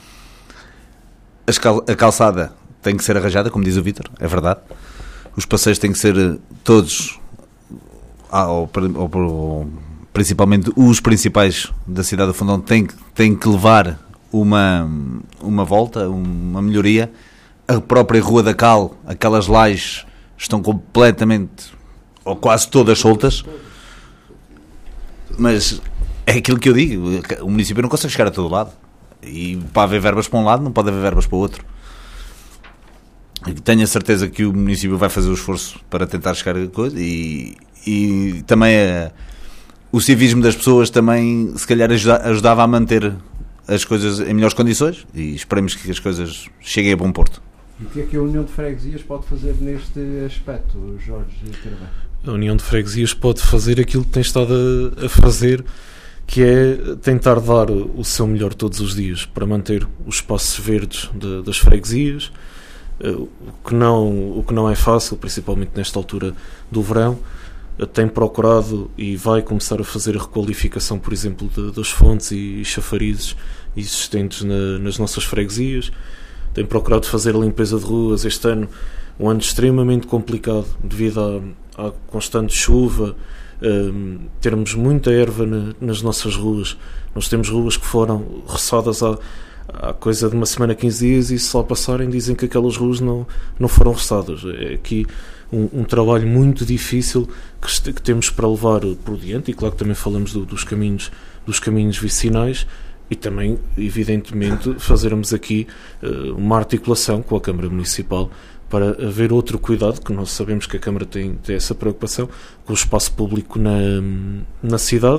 A calçada tem que ser arranjada, como diz o Vítor, é verdade. Os passeios têm que ser todos, ou, ou, ou, principalmente os principais da cidade do Fundão, têm, têm que levar uma, uma volta, uma melhoria. A própria Rua da Cal, aquelas lajes estão completamente, ou quase todas soltas. Mas é aquilo que eu digo, o município não consegue chegar a todo lado, e para haver verbas para um lado não pode haver verbas para o outro. Tenho a certeza que o município vai fazer o esforço para tentar chegar a coisa, e, e também a, o civismo das pessoas também se calhar ajuda, ajudava a manter as coisas em melhores condições, e esperemos que as coisas cheguem a bom porto. E o que é que a União de Freguesias pode fazer neste aspecto, Jorge Carvalho? A União de Freguesias pode fazer aquilo que tem estado a, a fazer, que é tentar dar o seu melhor todos os dias para manter os espaços verdes de, das freguesias, o que, não, o que não é fácil, principalmente nesta altura do verão, tem procurado e vai começar a fazer a requalificação, por exemplo, de, das fontes e chafarizes existentes na, nas nossas freguesias. Tem procurado fazer a limpeza de ruas. Este ano, um ano extremamente complicado devido à, à constante chuva, um, termos muita erva na, nas nossas ruas. Nós temos ruas que foram roçadas há, há coisa de uma semana, quinze dias, e se lá passarem dizem que aquelas ruas não, não foram roçadas. É aqui um, um trabalho muito difícil que, que temos para levar por diante, e claro que também falamos do, dos caminhos, dos caminhos vicinais, e também, evidentemente, fazermos aqui uh, uma articulação com a Câmara Municipal para haver outro cuidado, que nós sabemos que a Câmara tem, tem essa preocupação com o espaço público na, na cidade,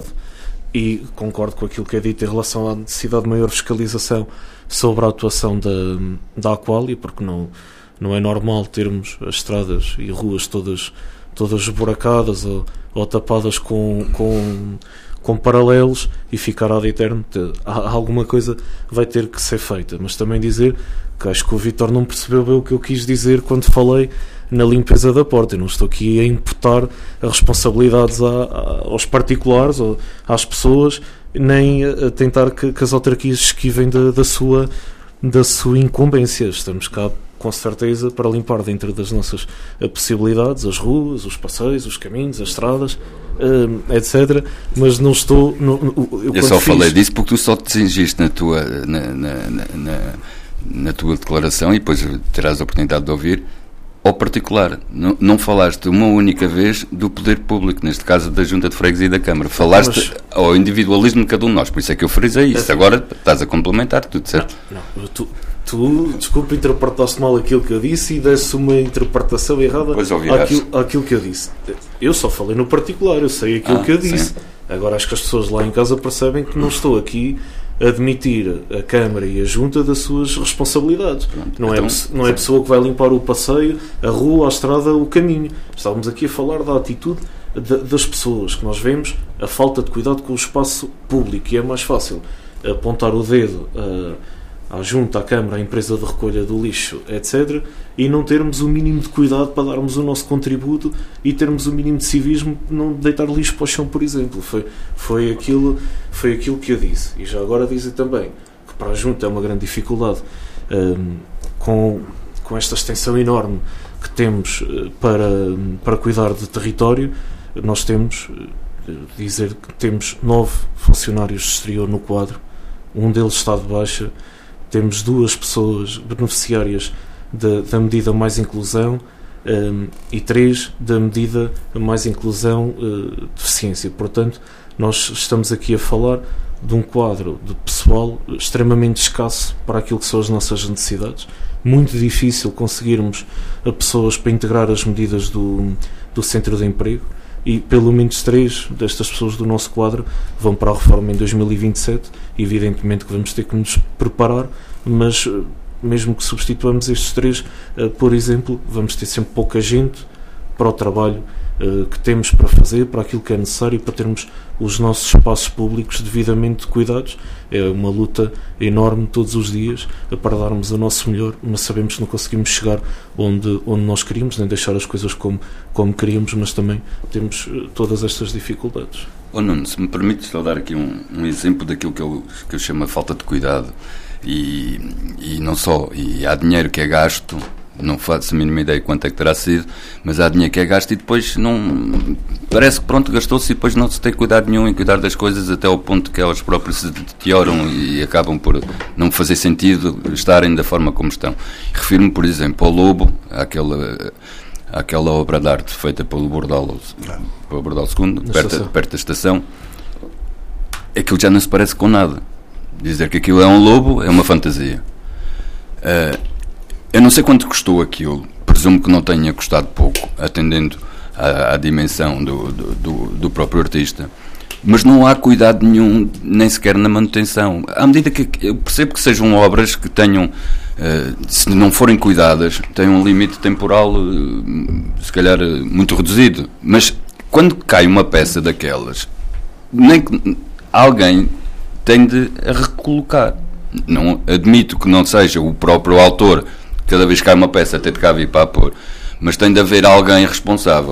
e concordo com aquilo que é dito em relação à necessidade de maior fiscalização sobre a atuação da, da Aqualia, porque não, não é normal termos as estradas e ruas todas, todas esburacadas ou, ou tapadas com... com com paralelos e ficar ad eterno. Alguma coisa vai ter que ser feita, mas também dizer que acho que o Vítor não percebeu bem o que eu quis dizer quando falei na limpeza da porta. Eu não estou aqui a imputar as responsabilidades a, a, aos particulares ou às pessoas, nem a tentar que, que as autarquias esquivem da, da, sua, da sua incumbência. Estamos cá com certeza para limpar dentro das nossas possibilidades as ruas, os passeios, os caminhos, as estradas, Uh, etcétera. Mas não estou. Não, eu eu só fiz... falei disso porque tu só te cingiste na tua, na, na, na, na tua declaração, e depois terás a oportunidade de ouvir ao particular. Não, não falaste uma única vez do poder público, neste caso da Junta de Freguesia e da Câmara. Falaste Mas... ao individualismo de cada um de nós, por isso é que eu frisei isso. É. Agora estás a complementar, tudo certo. Não, não, tu, tu, desculpa, interpretaste mal aquilo que eu disse e desse uma interpretação errada àquilo, àquilo que eu disse. Eu só falei no particular, eu sei aquilo ah, que eu disse. Sim. Agora acho que as pessoas lá em casa percebem que não estou aqui a admitir a Câmara e a Junta das suas responsabilidades. Pronto, não, então, é, não é a pessoa que vai limpar o passeio, a rua, a estrada, o caminho. Estávamos aqui a falar da atitude de, das pessoas, que nós vemos a falta de cuidado com o espaço público, e é mais fácil apontar o dedo a, à Junta, à Câmara, à empresa de recolha do lixo, etcétera, e não termos o mínimo de cuidado para darmos o nosso contributo e termos o mínimo de civismo, não deitar lixo para o chão, por exemplo. Foi, foi, aquilo, foi aquilo que eu disse. E já agora dizer também que para a Junta é uma grande dificuldade, um, com, com esta extensão enorme que temos uh, para, para cuidar de território. Nós temos, uh, dizer que temos nove funcionários de exterior no quadro, um deles está de baixa, temos duas pessoas beneficiárias Da, da medida mais inclusão um, e três da medida mais inclusão uh, deficiência. Portanto, nós estamos aqui a falar de um quadro de pessoal extremamente escasso para aquilo que são as nossas necessidades. Muito difícil conseguirmos a pessoas para integrar as medidas do, do centro de emprego, e pelo menos três destas pessoas do nosso quadro vão para a reforma em dois mil e vinte e sete. Evidentemente que vamos ter que nos preparar, mas mesmo que substituamos estes três, uh, por exemplo, vamos ter sempre pouca gente para o trabalho uh, que temos para fazer, para aquilo que é necessário, para termos os nossos espaços públicos devidamente cuidados. É uma luta enorme todos os dias para darmos o nosso melhor, mas sabemos que não conseguimos chegar onde, onde nós queríamos, nem deixar as coisas como, como queríamos, mas também temos uh, todas estas dificuldades. Oh Nuno, se me permites só dar aqui um, um exemplo daquilo que eu, que eu chamo a falta de cuidado. E, e não só, e há dinheiro que é gasto, não faço a mínima ideia quanto é que terá sido, mas há dinheiro que é gasto e depois não, parece que pronto, gastou-se, e depois não se tem cuidado nenhum em cuidar das coisas, até ao ponto que elas próprias se deterioram e acabam por não fazer sentido estarem da forma como estão. Refiro-me, por exemplo, ao Lobo, àquela, àquela obra de arte feita pelo Bordal, pelo Bordal segundo, perto, perto da estação. Aquilo já não se parece com nada. Dizer que aquilo é um lobo é uma fantasia. Uh, eu não sei quanto custou aquilo, presumo que não tenha custado pouco, atendendo à, à dimensão do, do, do, do próprio artista, mas não há cuidado nenhum, nem sequer na manutenção. À medida que eu percebo que sejam obras que tenham, uh, se não forem cuidadas, têm um limite temporal, uh, se calhar, uh, muito reduzido, mas quando cai uma peça daquelas, nem que alguém tende a recolocar. Não admito que não seja o próprio autor, cada vez que cai uma peça, ter de cá vir para a pôr, mas tem de haver alguém responsável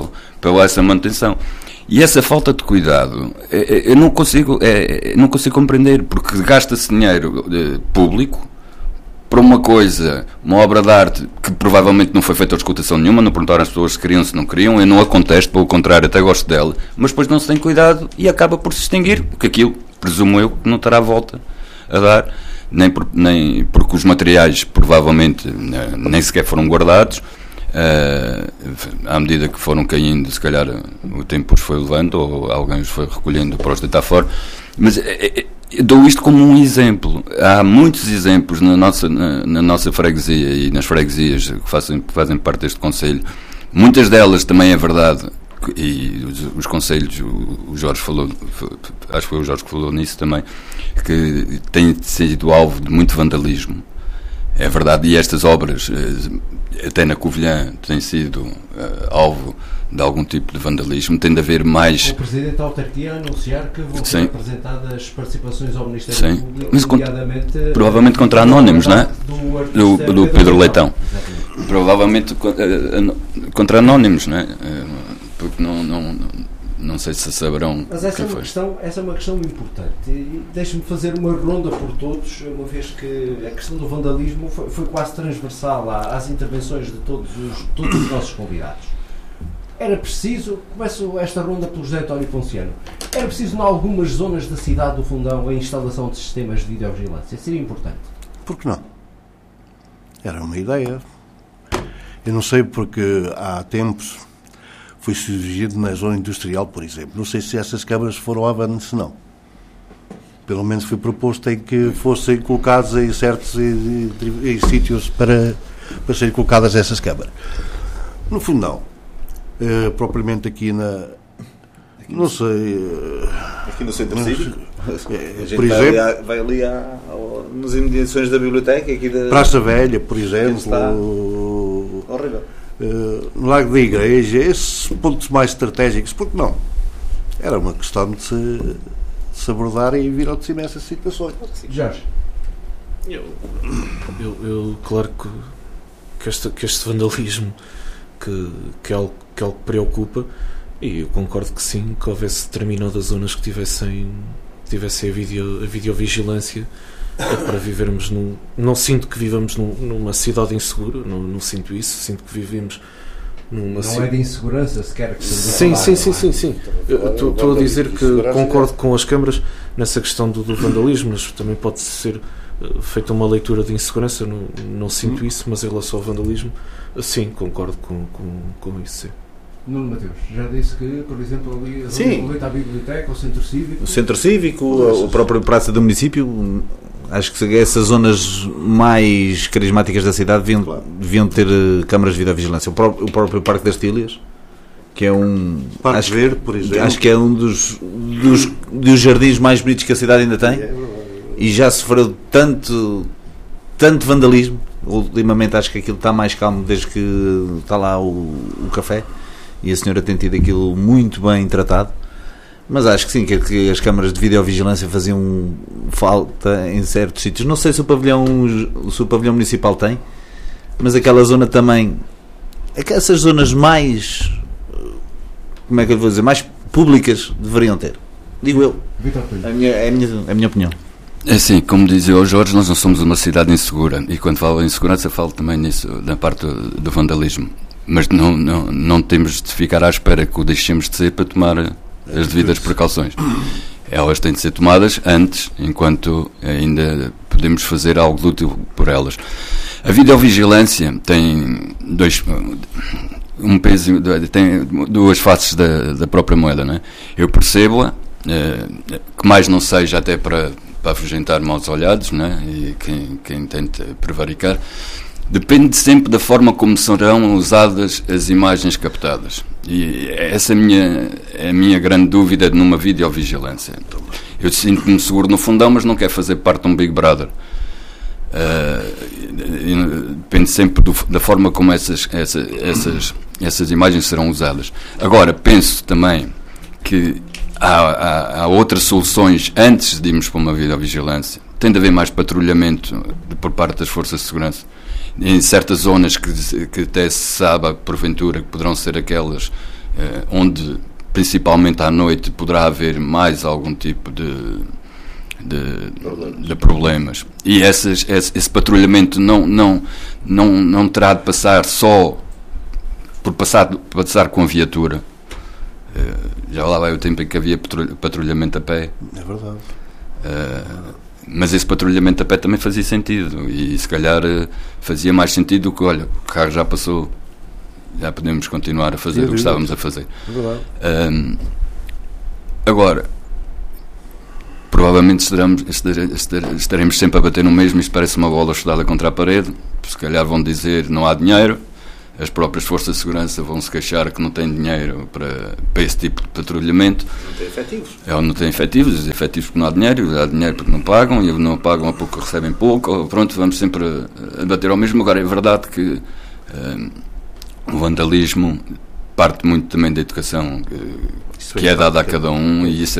pela essa manutenção. E essa falta de cuidado, eu não consigo, é, não consigo compreender, porque gasta-se dinheiro público para uma coisa, uma obra de arte que provavelmente não foi feita auscultação nenhuma, não perguntaram às pessoas se queriam, se não queriam, eu não a contesto, pelo contrário, até gosto dela, mas depois não se tem cuidado e acaba por se extinguir, porque aquilo, presumo eu, não terá volta a dar, nem, por, nem porque os materiais provavelmente nem sequer foram guardados. Uh, à medida que foram caindo, se calhar o tempo os foi levando ou alguém os foi recolhendo para os deitar fora, mas é, é, dou isto como um exemplo. Há muitos exemplos na nossa, na, na nossa freguesia e nas freguesias que fazem, que fazem parte deste concelho, muitas delas também é verdade, e os, os concelhos, o, o Jorge falou, acho que foi o Jorge que falou nisso também, que têm sido alvo de muito vandalismo. É verdade, e estas obras, até na Covilhã, têm sido uh, alvo de algum tipo de vandalismo. Tem de haver mais... O Presidente da Autarquia a anunciar que vão ser apresentadas participações ao Ministério Sim. Público, mas nomeadamente... Provavelmente contra anónimos, não é? Do, do, do Pedro Leitão. Exatamente. Provavelmente contra anónimos, não é? Porque não... não, não Não sei se saberão. Mas essa, que é, uma foi. Questão, essa é uma questão importante. E deixe-me fazer uma ronda por todos, uma vez que a questão do vandalismo foi, foi quase transversal às intervenções de todos os, todos os nossos convidados. Era preciso, começo esta ronda pelo José António Ponciano, era preciso em algumas zonas da cidade do Fundão a instalação de sistemas de videovigilância? Seria importante? Por que não? Era uma ideia. Eu não sei porque há tempos foi surgido na zona industrial, por exemplo. Não sei se essas câmaras foram avante, se não. Pelo menos foi proposto em que fossem colocadas em certos em, em, em sítios para, para serem colocadas essas câmaras. No fundo, não. Uh, propriamente aqui na... Aqui não sei... Uh, aqui no Centro Cívico? É, por exemplo... Vai ali, vai ali à, ao, nas imediações da biblioteca, aqui da... Praça Velha, por exemplo. Está horrível. Uh, no Lago da Igreja, esses pontos mais estratégicos, porque não? Era uma questão de se, de se abordar e vir ao de cima essas situações. Jorge? Eu, eu, eu claro que, que, este, que este vandalismo que, que, é algo, que é algo que preocupa, e eu concordo que sim, que houvesse determinadas zonas que tivessem, tivessem a, video, a videovigilância. É para vivermos num... Não sinto que vivamos num, numa cidade insegura, não, não sinto isso, sinto que vivemos numa... Não c... é de insegurança sequer que se Sim, sim, sim, sim, sim. Estou a dizer que concordo com as câmaras nessa questão do, do vandalismo, mas também pode ser feita uma leitura de insegurança, não, não sinto isso, mas em relação ao vandalismo, sim, concordo com, com, com isso, sim. Nuno Mateus, já disse que, por exemplo, ali a biblioteca, o Centro Cívico... O Centro Cívico, o próprio Praça do Município, acho que essas zonas mais carismáticas da cidade deviam, claro. deviam ter câmaras de videovigilância. O próprio, o próprio Parque das Tílias, que é um... Parque acho, Verde, por exemplo. Acho que é um dos, dos, dos jardins mais bonitos que a cidade ainda tem. E já sofreu tanto, tanto vandalismo. Ultimamente acho que aquilo está mais calmo desde que está lá o, o café. E a senhora tem tido aquilo muito bem tratado, mas acho que sim, que, que as câmaras de videovigilância faziam falta em certos sítios. Não sei se o pavilhão, se o pavilhão municipal tem, mas aquela zona também, essas zonas mais, como é que eu vou dizer, mais públicas deveriam ter, digo eu. É a minha, é a minha, é a minha opinião. É assim, como dizia o Jorge, nós não somos uma cidade insegura, e quando falo em insegurança falo também nisso, na parte do, do vandalismo. Mas não, não, não temos de ficar à espera que o deixemos de ser para tomar as devidas precauções. Elas têm de ser tomadas antes, enquanto ainda podemos fazer algo útil por elas. A videovigilância tem dois, um peso, tem duas faces da, da própria moeda, não é? Eu percebo-a, eh, que mais não seja até para, para afugentar maus olhados, não é? E quem, quem tenta prevaricar. Depende sempre da forma como serão usadas as imagens captadas. E essa é a minha, é a minha grande dúvida numa videovigilância. Eu sinto-me seguro no Fundão, mas não quero fazer parte de um Big Brother. Uh, depende sempre do, da forma como essas, essa, essas, essas imagens serão usadas. Agora, penso também que há, há, há outras soluções antes de irmos para uma videovigilância. Tem de haver mais patrulhamento por parte das forças de segurança. Em certas zonas que, que até se sabe, porventura, que poderão ser aquelas uh, onde principalmente à noite poderá haver mais algum tipo de, de, problemas. de problemas. E essas, esse, esse patrulhamento não, não, não, não terá de passar só por passar, passar com a viatura. Uh, já lá vai o tempo em que havia patrulhamento a pé. É verdade. Uh, mas esse patrulhamento a pé também fazia sentido, e se calhar fazia mais sentido do que, olha, o carro já passou, já podemos continuar a fazer é o que estávamos a fazer. É um, agora, provavelmente estaremos, estaremos sempre a bater no mesmo. Isto parece uma bola chutada contra a parede. Se calhar vão dizer não há dinheiro, as próprias forças de segurança vão se queixar que não têm dinheiro para, para esse tipo de patrulhamento. Não tem efetivos. É, não tem efetivos, os efetivos porque não há dinheiro, há dinheiro porque não pagam, e não pagam a pouco recebem pouco. Pronto, vamos sempre a, a bater ao mesmo. Agora, é verdade que um, o vandalismo parte muito também da educação que, que é dada a cada um, e isso é